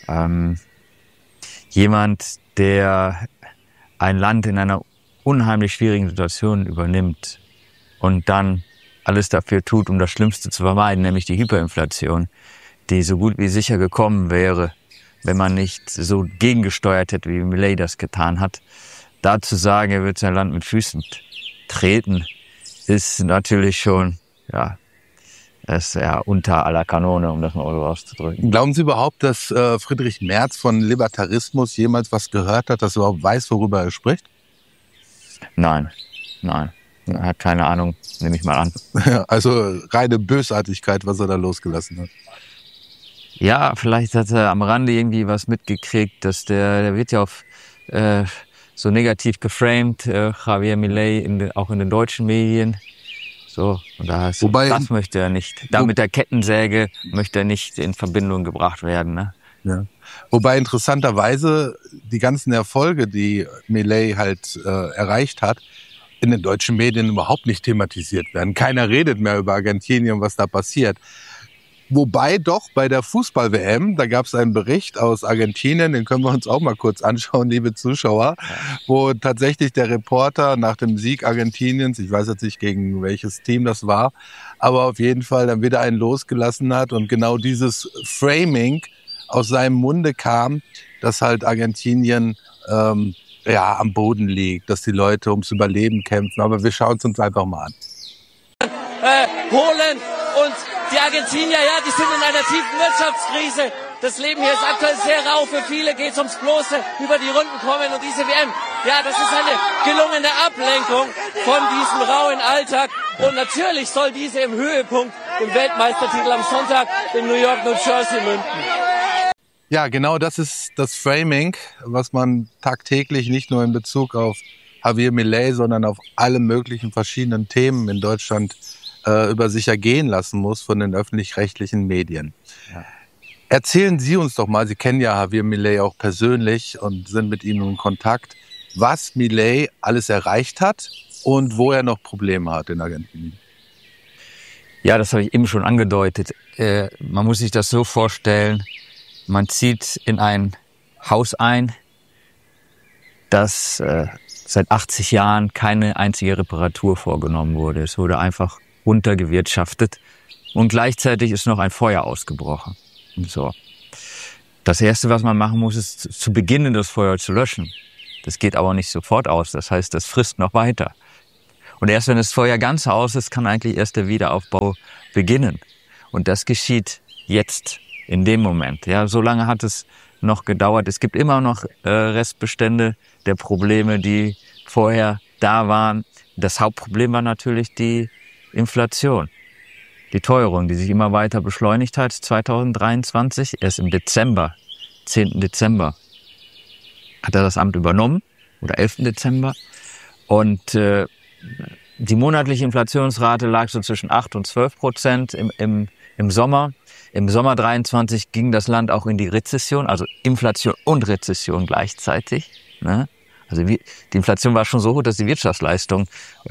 Jemand, der ein Land in einer unheimlich schwierigen Situation übernimmt und dann alles dafür tut, um das Schlimmste zu vermeiden, nämlich die Hyperinflation, die so gut wie sicher gekommen wäre, wenn man nicht so gegengesteuert hätte, wie Milei das getan hat. Da zu sagen, er wird sein Land mit Füßen treten, ist natürlich schon, ja, das ist ja unter aller Kanone, um das mal so auszudrücken. Glauben Sie überhaupt, dass Friedrich Merz von Libertarismus jemals was gehört hat, dass er überhaupt weiß, worüber er spricht? Nein. Er hat keine Ahnung, nehme ich mal an. Ja, also reine Bösartigkeit, was er da losgelassen hat. Ja, vielleicht hat er am Rande irgendwie was mitgekriegt, dass der wird ja auf so negativ geframed, Javier Milei, auch in den deutschen Medien. So, und das möchte er nicht. Da mit der Kettensäge möchte er nicht in Verbindung gebracht werden. Ne? Ja. Wobei interessanterweise die ganzen Erfolge, die Milei halt erreicht hat, in den deutschen Medien überhaupt nicht thematisiert werden. Keiner redet mehr über Argentinien, was da passiert. Wobei doch bei der Fußball-WM, da gab es einen Bericht aus Argentinien, den können wir uns auch mal kurz anschauen, liebe Zuschauer, wo tatsächlich der Reporter nach dem Sieg Argentiniens, ich weiß jetzt nicht gegen welches Team das war, aber auf jeden Fall dann wieder einen losgelassen hat und genau dieses Framing aus seinem Munde kam, dass halt Argentinien am Boden liegt, dass die Leute ums Überleben kämpfen. Aber wir schauen es uns einfach mal an. Holen und die Argentinier, ja, die sind in einer tiefen Wirtschaftskrise. Das Leben hier ist aktuell sehr rau. Für viele geht es ums bloße über die Runden kommen und diese WM, ja, das ist eine gelungene Ablenkung von diesem rauen Alltag. Und natürlich soll diese im Höhepunkt, im Weltmeistertitel am Sonntag in New York, New Jersey münden. Ja, genau das ist das Framing, was man tagtäglich nicht nur in Bezug auf Javier Milei, sondern auf alle möglichen verschiedenen Themen in Deutschland über sich ergehen lassen muss von den öffentlich-rechtlichen Medien. Ja. Erzählen Sie uns doch mal, Sie kennen ja Javier Milei auch persönlich und sind mit ihm in Kontakt, was Milei alles erreicht hat und wo er noch Probleme hat in Argentinien. Ja, das habe ich eben schon angedeutet. Man muss sich das so vorstellen, man zieht in ein Haus ein, das seit 80 Jahren keine einzige Reparatur vorgenommen wurde. Es wurde einfach runtergewirtschaftet und gleichzeitig ist noch ein Feuer ausgebrochen. So. Das Erste, was man machen muss, ist zu beginnen, das Feuer zu löschen. Das geht aber nicht sofort aus. Das heißt, das frisst noch weiter. Und erst wenn das Feuer ganz aus ist, kann eigentlich erst der Wiederaufbau beginnen. Und das geschieht jetzt, in dem Moment. Ja, so lange hat es noch gedauert. Es gibt immer noch Restbestände der Probleme, die vorher da waren. Das Hauptproblem war natürlich die Inflation. Die Teuerung, die sich immer weiter beschleunigt hat, 2023, erst im Dezember, 10. Dezember, hat er das Amt übernommen, oder 11. Dezember. Und die monatliche Inflationsrate lag so zwischen 8% und 12% im Sommer. Im Sommer 23 ging das Land auch in die Rezession, also Inflation und Rezession gleichzeitig. Ne? Also die Inflation war schon so hoch, dass die Wirtschaftsleistung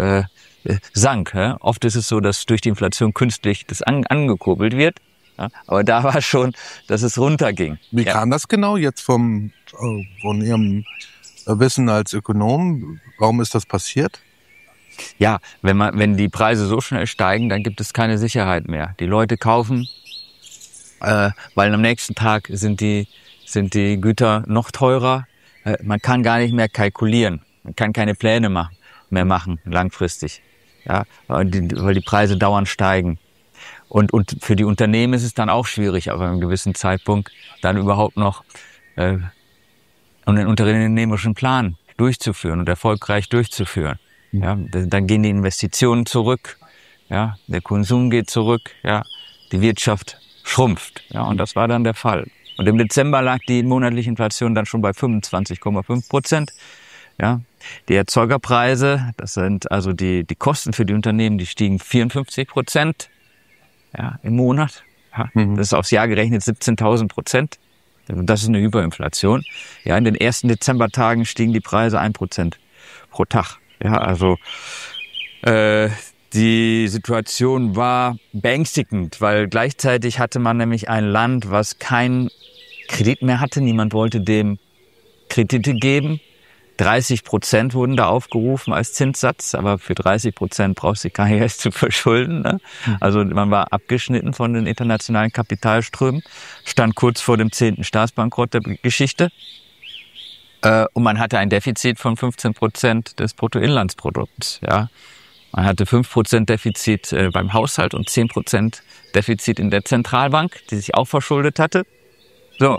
sank. Ja? Oft ist es so, dass durch die Inflation künstlich das angekurbelt wird. Ja? Aber da war schon, dass es runterging. Wie kam das genau jetzt von Ihrem Wissen als Ökonom? Warum ist das passiert? Ja, wenn die Preise so schnell steigen, dann gibt es keine Sicherheit mehr. Die Leute kaufen, weil am nächsten Tag sind die Güter noch teurer. Man kann gar nicht mehr kalkulieren. Man kann keine Pläne mehr machen langfristig. Ja, weil die Preise dauernd steigen. Und für die Unternehmen ist es dann auch schwierig, auf einem gewissen Zeitpunkt dann überhaupt noch einen unternehmerischen Plan durchzuführen und erfolgreich durchzuführen. Ja, dann gehen die Investitionen zurück, ja, der Konsum geht zurück, ja, die Wirtschaft schrumpft, ja, und das war dann der Fall. Und im Dezember lag die monatliche Inflation dann schon bei 25,5%, ja. Die Erzeugerpreise, das sind also die Kosten für die Unternehmen, die stiegen 54%, ja, im Monat, ja. Das ist aufs Jahr gerechnet 17.000%. Das ist eine Hyperinflation. Ja, in den ersten Dezembertagen stiegen die Preise 1% pro Tag. Ja, also die Situation war beängstigend, weil gleichzeitig hatte man nämlich ein Land, was keinen Kredit mehr hatte. Niemand wollte dem Kredite geben. 30% wurden da aufgerufen als Zinssatz, aber für 30% brauchst du gar nicht erst zu verschulden. Ne? Also man war abgeschnitten von den internationalen Kapitalströmen, stand kurz vor dem 10. Staatsbankrott der Geschichte. Und man hatte ein Defizit von 15% des Bruttoinlandsprodukts. Ja. Man hatte 5% Defizit beim Haushalt und 10% Defizit in der Zentralbank, die sich auch verschuldet hatte. So.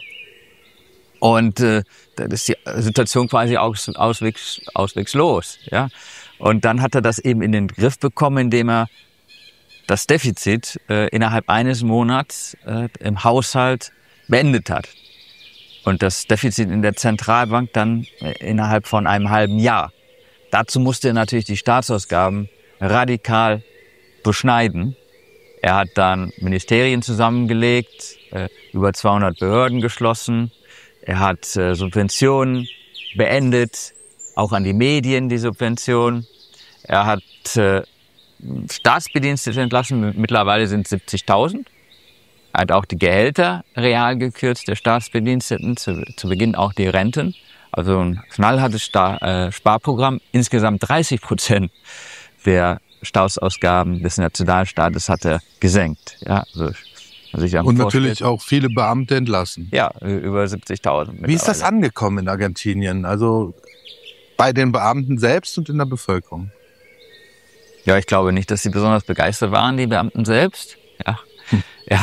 Und da ist die Situation quasi auswegslos. Ja. Und dann hat er das eben in den Griff bekommen, indem er das Defizit innerhalb eines Monats im Haushalt beendet hat. Und das Defizit in der Zentralbank dann innerhalb von einem halben Jahr. Dazu musste er natürlich die Staatsausgaben radikal beschneiden. Er hat dann Ministerien zusammengelegt, über 200 Behörden geschlossen. Er hat Subventionen beendet, auch an die Medien die Subventionen. Er hat Staatsbedienstete entlassen, mittlerweile sind 70.000. Er hat auch die Gehälter real gekürzt der Staatsbediensteten, zu Beginn auch die Renten. Also ein knallhartes Sparprogramm. Insgesamt 30% der Staatsausgaben des Nationalstaates hat er gesenkt. Ja, also und natürlich auch viele Beamte entlassen. Ja, über 70.000. Wie ist das angekommen in Argentinien? Also bei den Beamten selbst und in der Bevölkerung? Ja, ich glaube nicht, dass sie besonders begeistert waren, die Beamten selbst. Ja. Er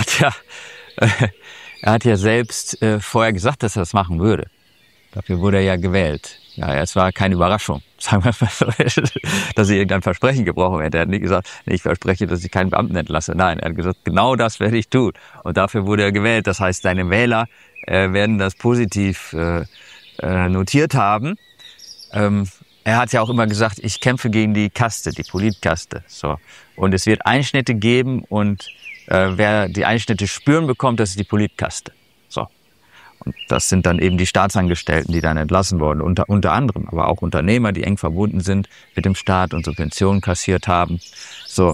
hat ja selbst vorher gesagt, dass er das machen würde. Dafür wurde er ja gewählt. Ja, es war keine Überraschung, sagen wir mal so, dass er irgendein Versprechen gebrochen hätte. Er hat nicht gesagt, ich verspreche, dass ich keinen Beamten entlasse. Nein, er hat gesagt, genau das werde ich tun. Und dafür wurde er gewählt. Das heißt, seine Wähler werden das positiv notiert haben. Er er hat ja auch immer gesagt, ich kämpfe gegen die Kaste, die Politkaste. So. Und es wird Einschnitte geben und wer die Einschnitte spüren bekommt, das ist die Politkaste. So. Und das sind dann eben die Staatsangestellten, die dann entlassen wurden, unter anderem, aber auch Unternehmer, die eng verbunden sind mit dem Staat und Subventionen kassiert haben. So.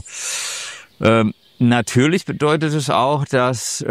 Natürlich bedeutet es auch, dass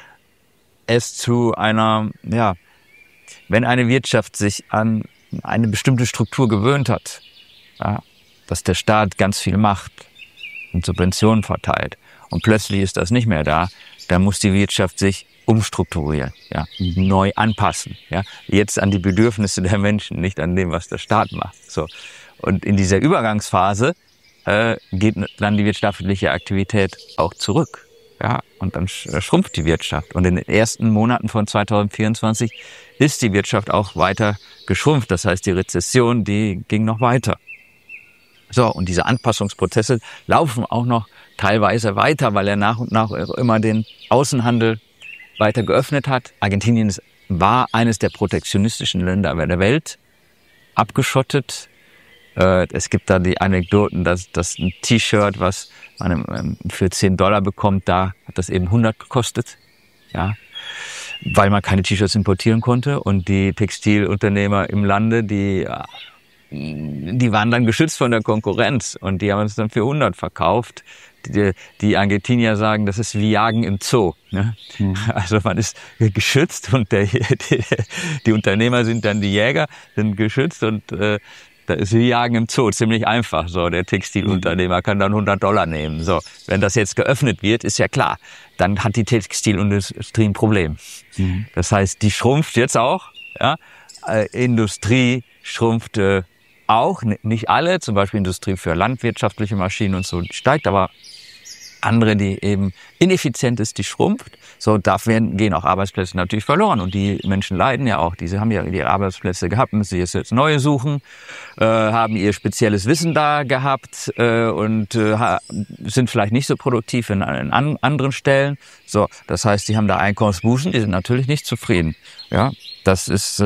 es zu einer, ja, wenn eine Wirtschaft sich an eine bestimmte Struktur gewöhnt hat, ja, dass der Staat ganz viel macht und Subventionen verteilt und plötzlich ist das nicht mehr da, dann muss die Wirtschaft sich umstrukturieren, ja, neu anpassen, ja, jetzt an die Bedürfnisse der Menschen, nicht an dem, was der Staat macht. So. Und in dieser Übergangsphase geht dann die wirtschaftliche Aktivität auch zurück. Ja, und dann schrumpft die Wirtschaft. Und in den ersten Monaten von 2024 ist die Wirtschaft auch weiter geschrumpft. Das heißt, die Rezession, die ging noch weiter. So, und diese Anpassungsprozesse laufen auch noch teilweise weiter, weil er nach und nach immer den Außenhandel weiter geöffnet hat. Argentinien war eines der protektionistischen Länder der Welt, abgeschottet. Es gibt da die Anekdoten, dass ein T-Shirt, was man für $10 bekommt, da hat das eben 100 gekostet, ja, weil man keine T-Shirts importieren konnte und die Textilunternehmer im Lande, die waren dann geschützt von der Konkurrenz und die haben es dann für 100 verkauft. Die Argentinier sagen, das ist wie Jagen im Zoo. Ne? Also man ist geschützt und die Unternehmer sind dann die Jäger, sind geschützt und da ist wie Jagen im Zoo, ziemlich einfach. So, der Textilunternehmer kann dann $100 nehmen. So, wenn das jetzt geöffnet wird, ist ja klar, dann hat die Textilindustrie ein Problem. Das heißt, die schrumpft jetzt auch. Ja? Industrie schrumpft auch, nicht alle, zum Beispiel Industrie für landwirtschaftliche Maschinen und so, die steigt, aber andere, die eben ineffizient ist, die schrumpft. So, dafür gehen auch Arbeitsplätze natürlich verloren. Und die Menschen leiden ja auch. Diese haben ja ihre Arbeitsplätze gehabt, müssen jetzt neue suchen, haben ihr spezielles Wissen da gehabt und sind vielleicht nicht so produktiv in anderen Stellen. So, das heißt, die haben da Einkommensbußen, die sind natürlich nicht zufrieden. Ja, das ist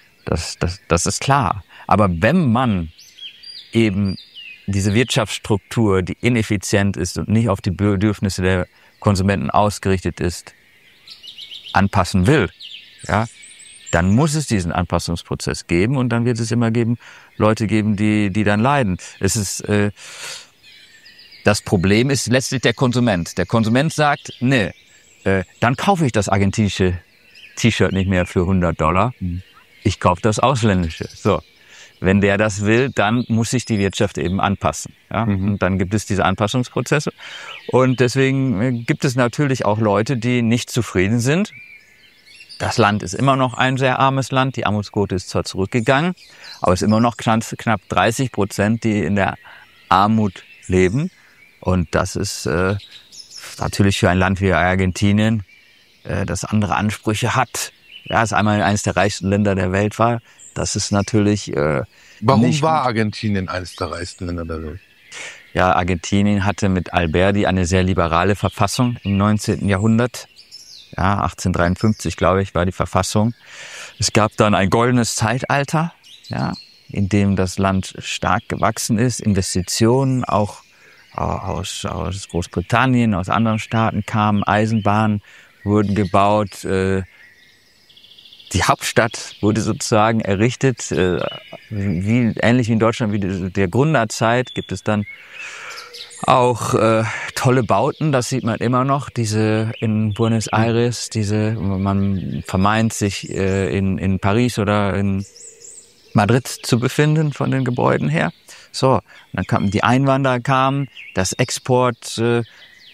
klar. Aber wenn man eben diese Wirtschaftsstruktur, die ineffizient ist und nicht auf die Bedürfnisse der Konsumenten ausgerichtet ist, anpassen will, ja, dann muss es diesen Anpassungsprozess geben und dann wird es immer Leute geben, die dann leiden. Das Problem ist letztlich der Konsument. Der Konsument sagt, nee, dann kaufe ich das argentinische T-Shirt nicht mehr für $100. Ich kaufe das ausländische. So. Wenn der das will, dann muss sich die Wirtschaft eben anpassen. Ja? Und dann gibt es diese Anpassungsprozesse. Und deswegen gibt es natürlich auch Leute, die nicht zufrieden sind. Das Land ist immer noch ein sehr armes Land. Die Armutsquote ist zwar zurückgegangen, aber es ist immer noch knapp 30%, die in der Armut leben. Und das ist natürlich für ein Land wie Argentinien, das andere Ansprüche hat. Ja, es einmal eines der reichsten Länder der Welt war. Das ist natürlich Warum war Argentinien eines der reichsten Länder der Welt? Ja, Argentinien hatte mit Alberti eine sehr liberale Verfassung im 19. Jahrhundert. Ja, 1853, glaube ich, war die Verfassung. Es gab dann ein goldenes Zeitalter, ja, in dem das Land stark gewachsen ist. Investitionen auch aus Großbritannien, aus anderen Staaten kamen, Eisenbahnen wurden gebaut, die Hauptstadt wurde sozusagen errichtet, ähnlich wie in Deutschland, wie der Gründerzeit, gibt es dann auch tolle Bauten, das sieht man immer noch, diese in Buenos Aires, man vermeint sich in Paris oder in Madrid zu befinden von den Gebäuden her. So, dann kamen die Einwanderer, das Exportgut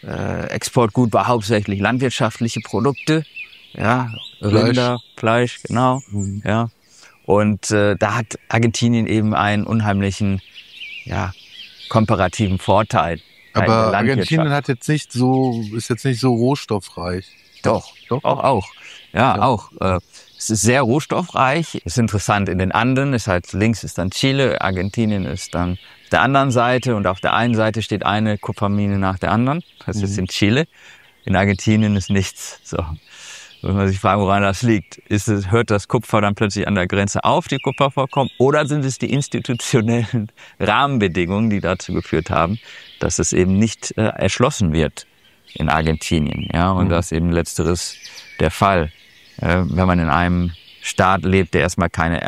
war hauptsächlich landwirtschaftliche Produkte. Ja, Rinder, Fleisch, genau. Ja. Und da hat Argentinien eben einen unheimlichen, ja, komparativen Vorteil. Aber Argentinien ist jetzt nicht so rohstoffreich. Doch. Auch. Ja, ja. Auch. Es ist sehr rohstoffreich. Es ist interessant, in den Anden ist halt links ist dann Chile, Argentinien ist dann auf der anderen Seite und auf der einen Seite steht eine Kupfermine nach der anderen. Das ist in Chile. In Argentinien ist nichts. So. muss man sich fragen, woran das liegt. Hört das Kupfer dann plötzlich an der Grenze auf, die Kupfervorkommen, oder sind es die institutionellen Rahmenbedingungen, die dazu geführt haben, dass es eben nicht erschlossen wird in Argentinien, ja, und das eben letzteres der Fall. Wenn man in einem Staat lebt, der erstmal keine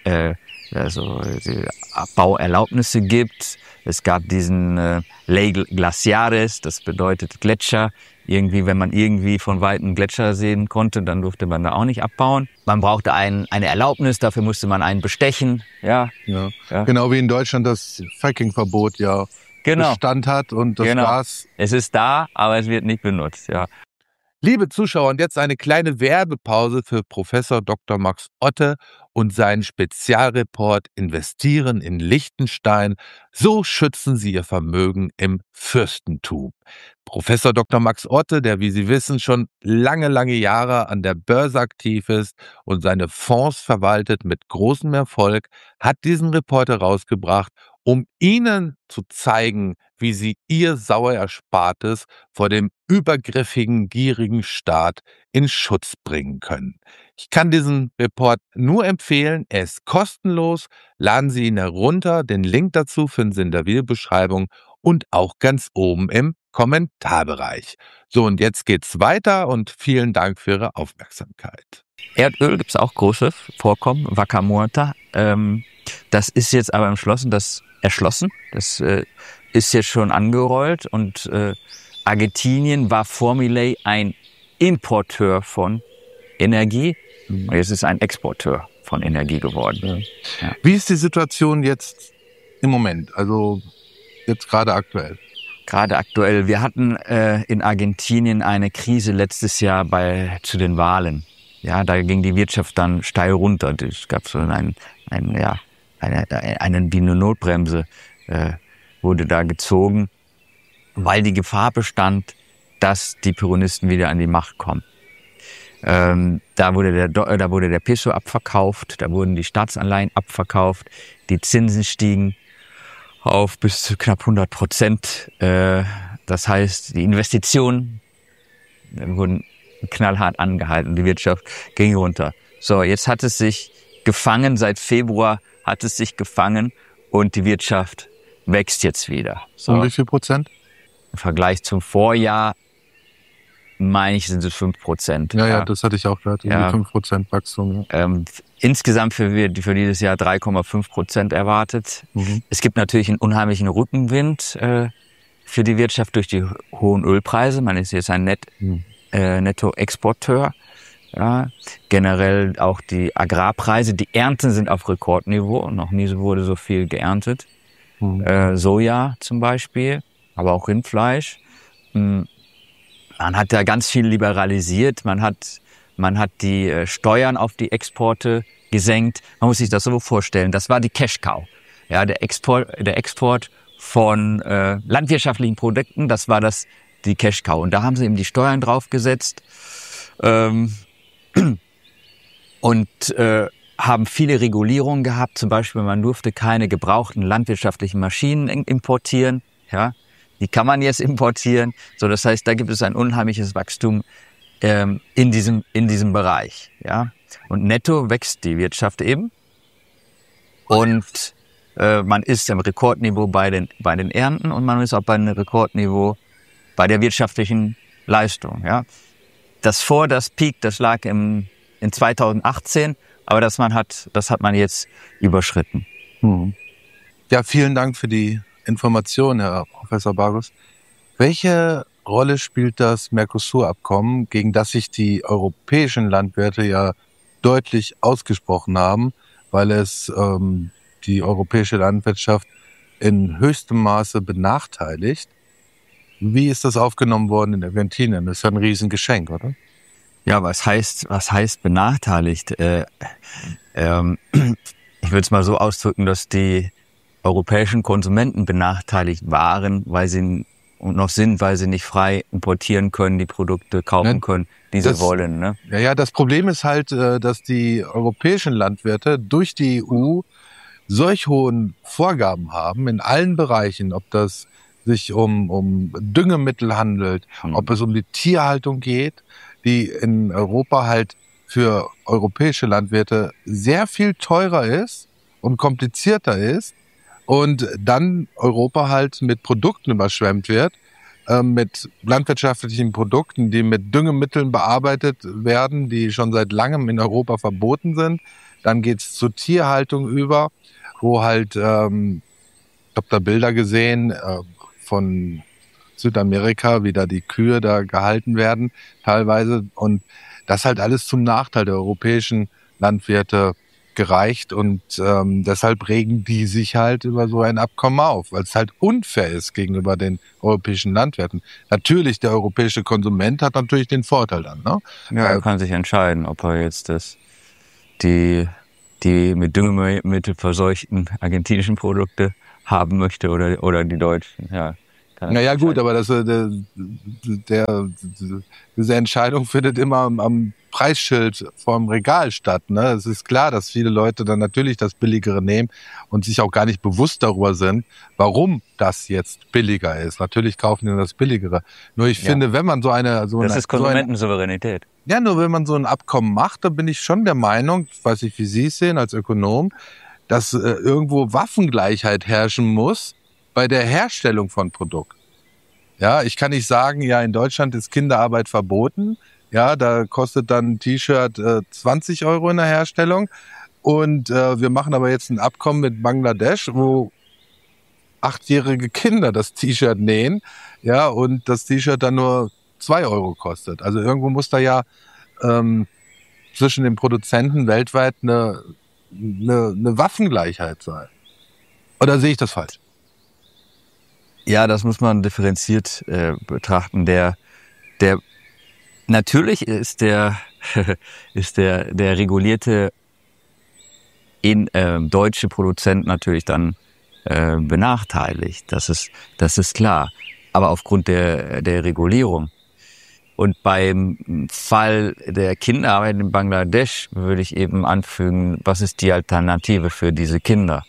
Bauerlaubnisse gibt. Es gab diesen Ley Glaciares, das bedeutet Gletscher. Irgendwie, wenn man irgendwie von weitem Gletscher sehen konnte, dann durfte man da auch nicht abbauen. Man brauchte eine Erlaubnis, dafür musste man einen bestechen. Ja. Genau wie in Deutschland das Fracking-Verbot Bestand hat und das Gas. Es ist da, aber es wird nicht benutzt, ja. Liebe Zuschauer, und jetzt eine kleine Werbepause für Professor Dr. Max Otte und seinen Spezialreport Investieren in Liechtenstein. So schützen Sie Ihr Vermögen im Fürstentum. Professor Dr. Max Otte, der, wie Sie wissen, schon lange Jahre an der Börse aktiv ist und seine Fonds verwaltet mit großem Erfolg, hat diesen Report herausgebracht, um Ihnen zu zeigen, wie Sie Ihr Sauererspartes vor dem übergriffigen, gierigen Staat in Schutz bringen können. Ich kann diesen Report nur empfehlen, er ist kostenlos, laden Sie ihn herunter, den Link dazu finden Sie in der Videobeschreibung und auch ganz oben im Kommentarbereich. So, und jetzt geht's weiter und vielen Dank für Ihre Aufmerksamkeit. Erdöl gibt es auch große Vorkommen, Vaca Muerta. Das ist jetzt aber erschlossen. Das ist jetzt schon angerollt und Argentinien war vor Milei ein Importeur von Energie und jetzt ist ein Exporteur von Energie geworden. Ja. Wie ist die Situation jetzt im Moment, also jetzt gerade aktuell? Gerade aktuell. Wir hatten in Argentinien eine Krise letztes Jahr zu den Wahlen. Ja, da ging die Wirtschaft dann steil runter. Es gab so eine Notbremse wurde da gezogen, weil die Gefahr bestand, dass die Peronisten wieder an die Macht kommen. Da wurde der Peso abverkauft, da wurden die Staatsanleihen abverkauft, die Zinsen stiegen auf bis zu knapp 100%. Das heißt, die Investitionen wurden knallhart angehalten, die Wirtschaft ging runter. So, jetzt hat es sich gefangen, seit Februar hat es sich gefangen und die Wirtschaft wächst jetzt wieder. So. Um wie viel Prozent? Im Vergleich zum Vorjahr, meine ich, sind es 5%. Ja, das hatte ich auch gehört, 5% Wachstum. Ja. Insgesamt für dieses Jahr 3,5% erwartet. Es gibt natürlich einen unheimlichen Rückenwind für die Wirtschaft durch die hohen Ölpreise. Man ist jetzt ein Nettoexporteur. Ja. Generell auch die Agrarpreise, die Ernten sind auf Rekordniveau. Noch nie wurde so viel geerntet. Soja zum Beispiel, aber auch Rindfleisch. Man hat da ganz viel liberalisiert. Man hat die Steuern auf die Exporte gesenkt. Man muss sich das so vorstellen. Das war die Cash Cow. Ja, der Export von landwirtschaftlichen Produkten, das war die Cash Cow. Und da haben sie eben die Steuern draufgesetzt und haben viele Regulierungen gehabt. Zum Beispiel, man durfte keine gebrauchten landwirtschaftlichen Maschinen importieren. Ja, die kann man jetzt importieren. So, das heißt, da gibt es ein unheimliches Wachstum in diesem Bereich. Ja, und netto wächst die Wirtschaft eben. Und man ist im Rekordniveau bei den Ernten und man ist auch bei einem Rekordniveau bei der wirtschaftlichen Leistung. Ja, das Peak, das lag in 2018. Aber das hat man jetzt überschritten. Ja, vielen Dank für die Information, Herr Professor Bargus. Welche Rolle spielt das Mercosur-Abkommen, gegen das sich die europäischen Landwirte ja deutlich ausgesprochen haben, weil es die europäische Landwirtschaft in höchstem Maße benachteiligt? Wie ist das aufgenommen worden in Argentinien? Das ist ja ein Riesengeschenk, oder? Ja, was heißt benachteiligt? Ich würde es mal so ausdrücken, dass die europäischen Konsumenten benachteiligt waren, weil sie nicht frei importieren können, die Produkte kaufen können, die sie wollen. Ne? Ja, das Problem ist halt, dass die europäischen Landwirte durch die EU solch hohen Vorgaben haben in allen Bereichen, ob das sich um Düngemittel handelt, ob es um die Tierhaltung geht. die in Europa halt für europäische Landwirte sehr viel teurer ist und komplizierter ist und dann Europa halt mit Produkten überschwemmt wird, mit landwirtschaftlichen Produkten, die mit Düngemitteln bearbeitet werden, die schon seit langem in Europa verboten sind. Dann geht's zur Tierhaltung über, wo halt, ich habe da Bilder gesehen von Südamerika, wie da die Kühe da gehalten werden teilweise. Und das halt alles zum Nachteil der europäischen Landwirte gereicht. Und deshalb regen die sich halt über so ein Abkommen auf, weil es halt unfair ist gegenüber den europäischen Landwirten. Natürlich, der europäische Konsument hat natürlich den Vorteil dann. Ne? Ja, er kann sich entscheiden, ob er jetzt die mit Düngemittel verseuchten argentinischen Produkte haben möchte oder die deutschen. Ja. Naja gut, aber diese Entscheidung findet immer am Preisschild vorm Regal statt. Ne? Es ist klar, dass viele Leute dann natürlich das Billigere nehmen und sich auch gar nicht bewusst darüber sind, warum das jetzt billiger ist. Natürlich kaufen die das Billigere. Nur ich finde, wenn man das ist Konsumentensouveränität. Ja, nur wenn man so ein Abkommen macht, dann bin ich schon der Meinung, ich weiß nicht, wie Sie es sehen als Ökonom, dass irgendwo Waffengleichheit herrschen muss bei der Herstellung von Produkten. Ja, ich kann nicht sagen, ja, in Deutschland ist Kinderarbeit verboten. Ja, da kostet dann ein T-Shirt 20 € in der Herstellung. Und wir machen aber jetzt ein Abkommen mit Bangladesch, wo 8-jährige Kinder das T-Shirt nähen. Ja, und das T-Shirt dann nur 2 € kostet. Also irgendwo muss da ja zwischen den Produzenten weltweit eine Waffengleichheit sein. Oder sehe ich das falsch? Ja, das muss man differenziert betrachten. Natürlich ist der regulierte deutsche Produzent natürlich dann benachteiligt. Das ist klar. Aber aufgrund der Regulierung. Und beim Fall der Kinderarbeit in Bangladesch würde ich eben anfügen, was ist die Alternative für diese Kinder?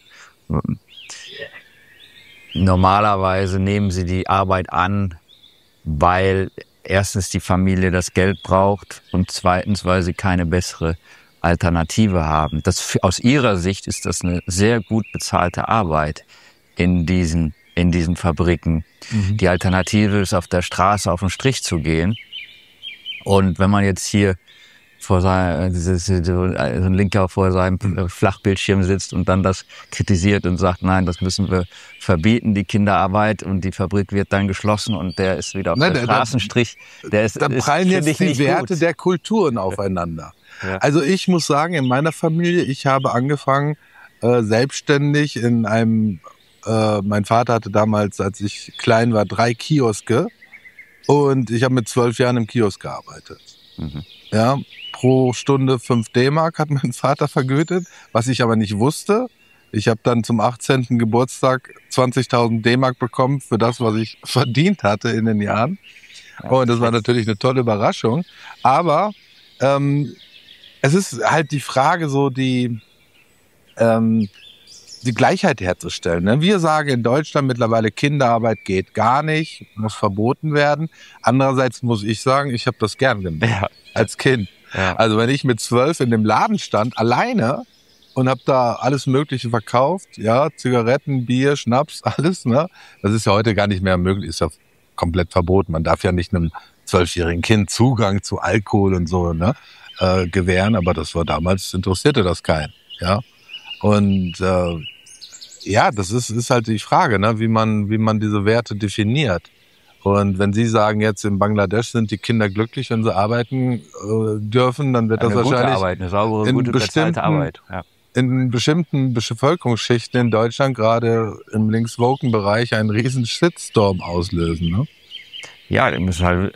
Normalerweise nehmen sie die Arbeit an, weil erstens die Familie das Geld braucht und zweitens, weil sie keine bessere Alternative haben. Aus ihrer Sicht ist das eine sehr gut bezahlte Arbeit in diesen Fabriken. Mhm. Die Alternative ist, auf der Straße auf den Strich zu gehen. Und wenn man jetzt hier so ein Linker vor seinem Flachbildschirm sitzt und dann das kritisiert und sagt, nein, das müssen wir verbieten, die Kinderarbeit, und die Fabrik wird dann geschlossen und der ist wieder auf der Straßenstrich. Da prallen jetzt die Werte der Kulturen aufeinander. Ja. Also ich muss sagen, in meiner Familie, ich habe angefangen selbstständig in einem, mein Vater hatte damals, als ich klein war, 3 Kioske und ich habe mit 12 Jahren im Kiosk gearbeitet. Mhm. Ja, pro Stunde 5 D-Mark hat mein Vater vergütet, was ich aber nicht wusste. Ich habe dann zum 18. Geburtstag 20.000 D-Mark bekommen für das, was ich verdient hatte in den Jahren. Und das war natürlich eine tolle Überraschung. Aber es ist halt die Frage, so die Gleichheit herzustellen. Ne? Wir sagen in Deutschland mittlerweile, Kinderarbeit geht gar nicht, muss verboten werden. Andererseits muss ich sagen, ich habe das gern gemacht als Kind. Ja. Also wenn ich mit 12 in dem Laden stand, alleine, und habe da alles Mögliche verkauft, ja, Zigaretten, Bier, Schnaps, alles, ne? Das ist ja heute gar nicht mehr möglich, ist ja komplett verboten. Man darf ja nicht einem 12-jährigen Kind Zugang zu Alkohol und so, ne, gewähren, aber das war damals, interessierte das keinen, ja. Und ja, das ist halt die Frage, ne, wie man diese Werte definiert. Und wenn Sie sagen, jetzt in Bangladesch sind die Kinder glücklich, wenn sie arbeiten dürfen, dann wird das wahrscheinlich eine saubere, gute, bezahlte Arbeit. Ja. In bestimmten Bevölkerungsschichten in Deutschland, gerade im links-woken-Bereich, einen riesen Shitstorm auslösen. Ne? Ja, die müssen halt.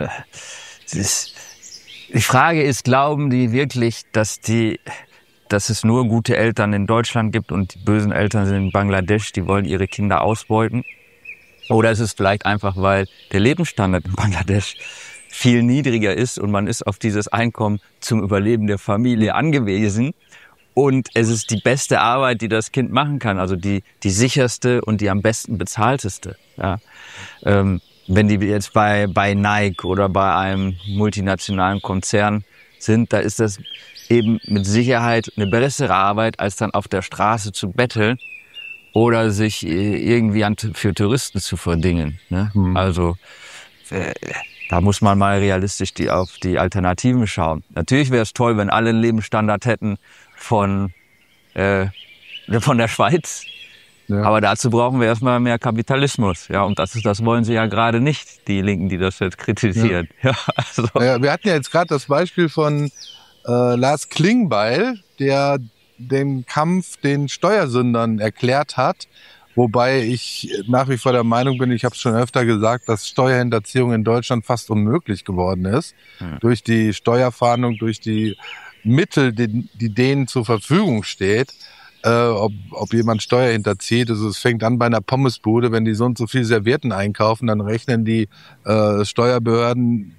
Die Frage ist, glauben die wirklich, dass es nur gute Eltern in Deutschland gibt und die bösen Eltern sind in Bangladesch, die wollen ihre Kinder ausbeuten? Oder ist es vielleicht einfach, weil der Lebensstandard in Bangladesch viel niedriger ist und man ist auf dieses Einkommen zum Überleben der Familie angewiesen und es ist die beste Arbeit, die das Kind machen kann, also die sicherste und die am besten bezahlteste. Ja. wenn die jetzt bei Nike oder bei einem multinationalen Konzern sind, da ist das eben mit Sicherheit eine bessere Arbeit, als dann auf der Straße zu betteln oder sich irgendwie für Touristen zu verdingen. Ne? Also da muss man mal realistisch auf die Alternativen schauen. Natürlich wäre es toll, wenn alle einen Lebensstandard hätten von der Schweiz. Ja. Aber dazu brauchen wir erstmal mehr Kapitalismus. Ja, und das wollen sie ja gerade nicht, die Linken, die das jetzt kritisieren. Ja. Ja, also. Ja, wir hatten ja jetzt gerade das Beispiel von Lars Klingbeil, der den Kampf den Steuersündern erklärt hat. Wobei ich nach wie vor der Meinung bin, ich habe es schon öfter gesagt, dass Steuerhinterziehung in Deutschland fast unmöglich geworden ist. Durch die Steuerfahndung, durch die Mittel, die denen zur Verfügung steht. Ob jemand Steuer hinterzieht. Also es fängt an bei einer Pommesbude, wenn die so und so viel Servietten einkaufen, dann rechnen die Steuerbehörden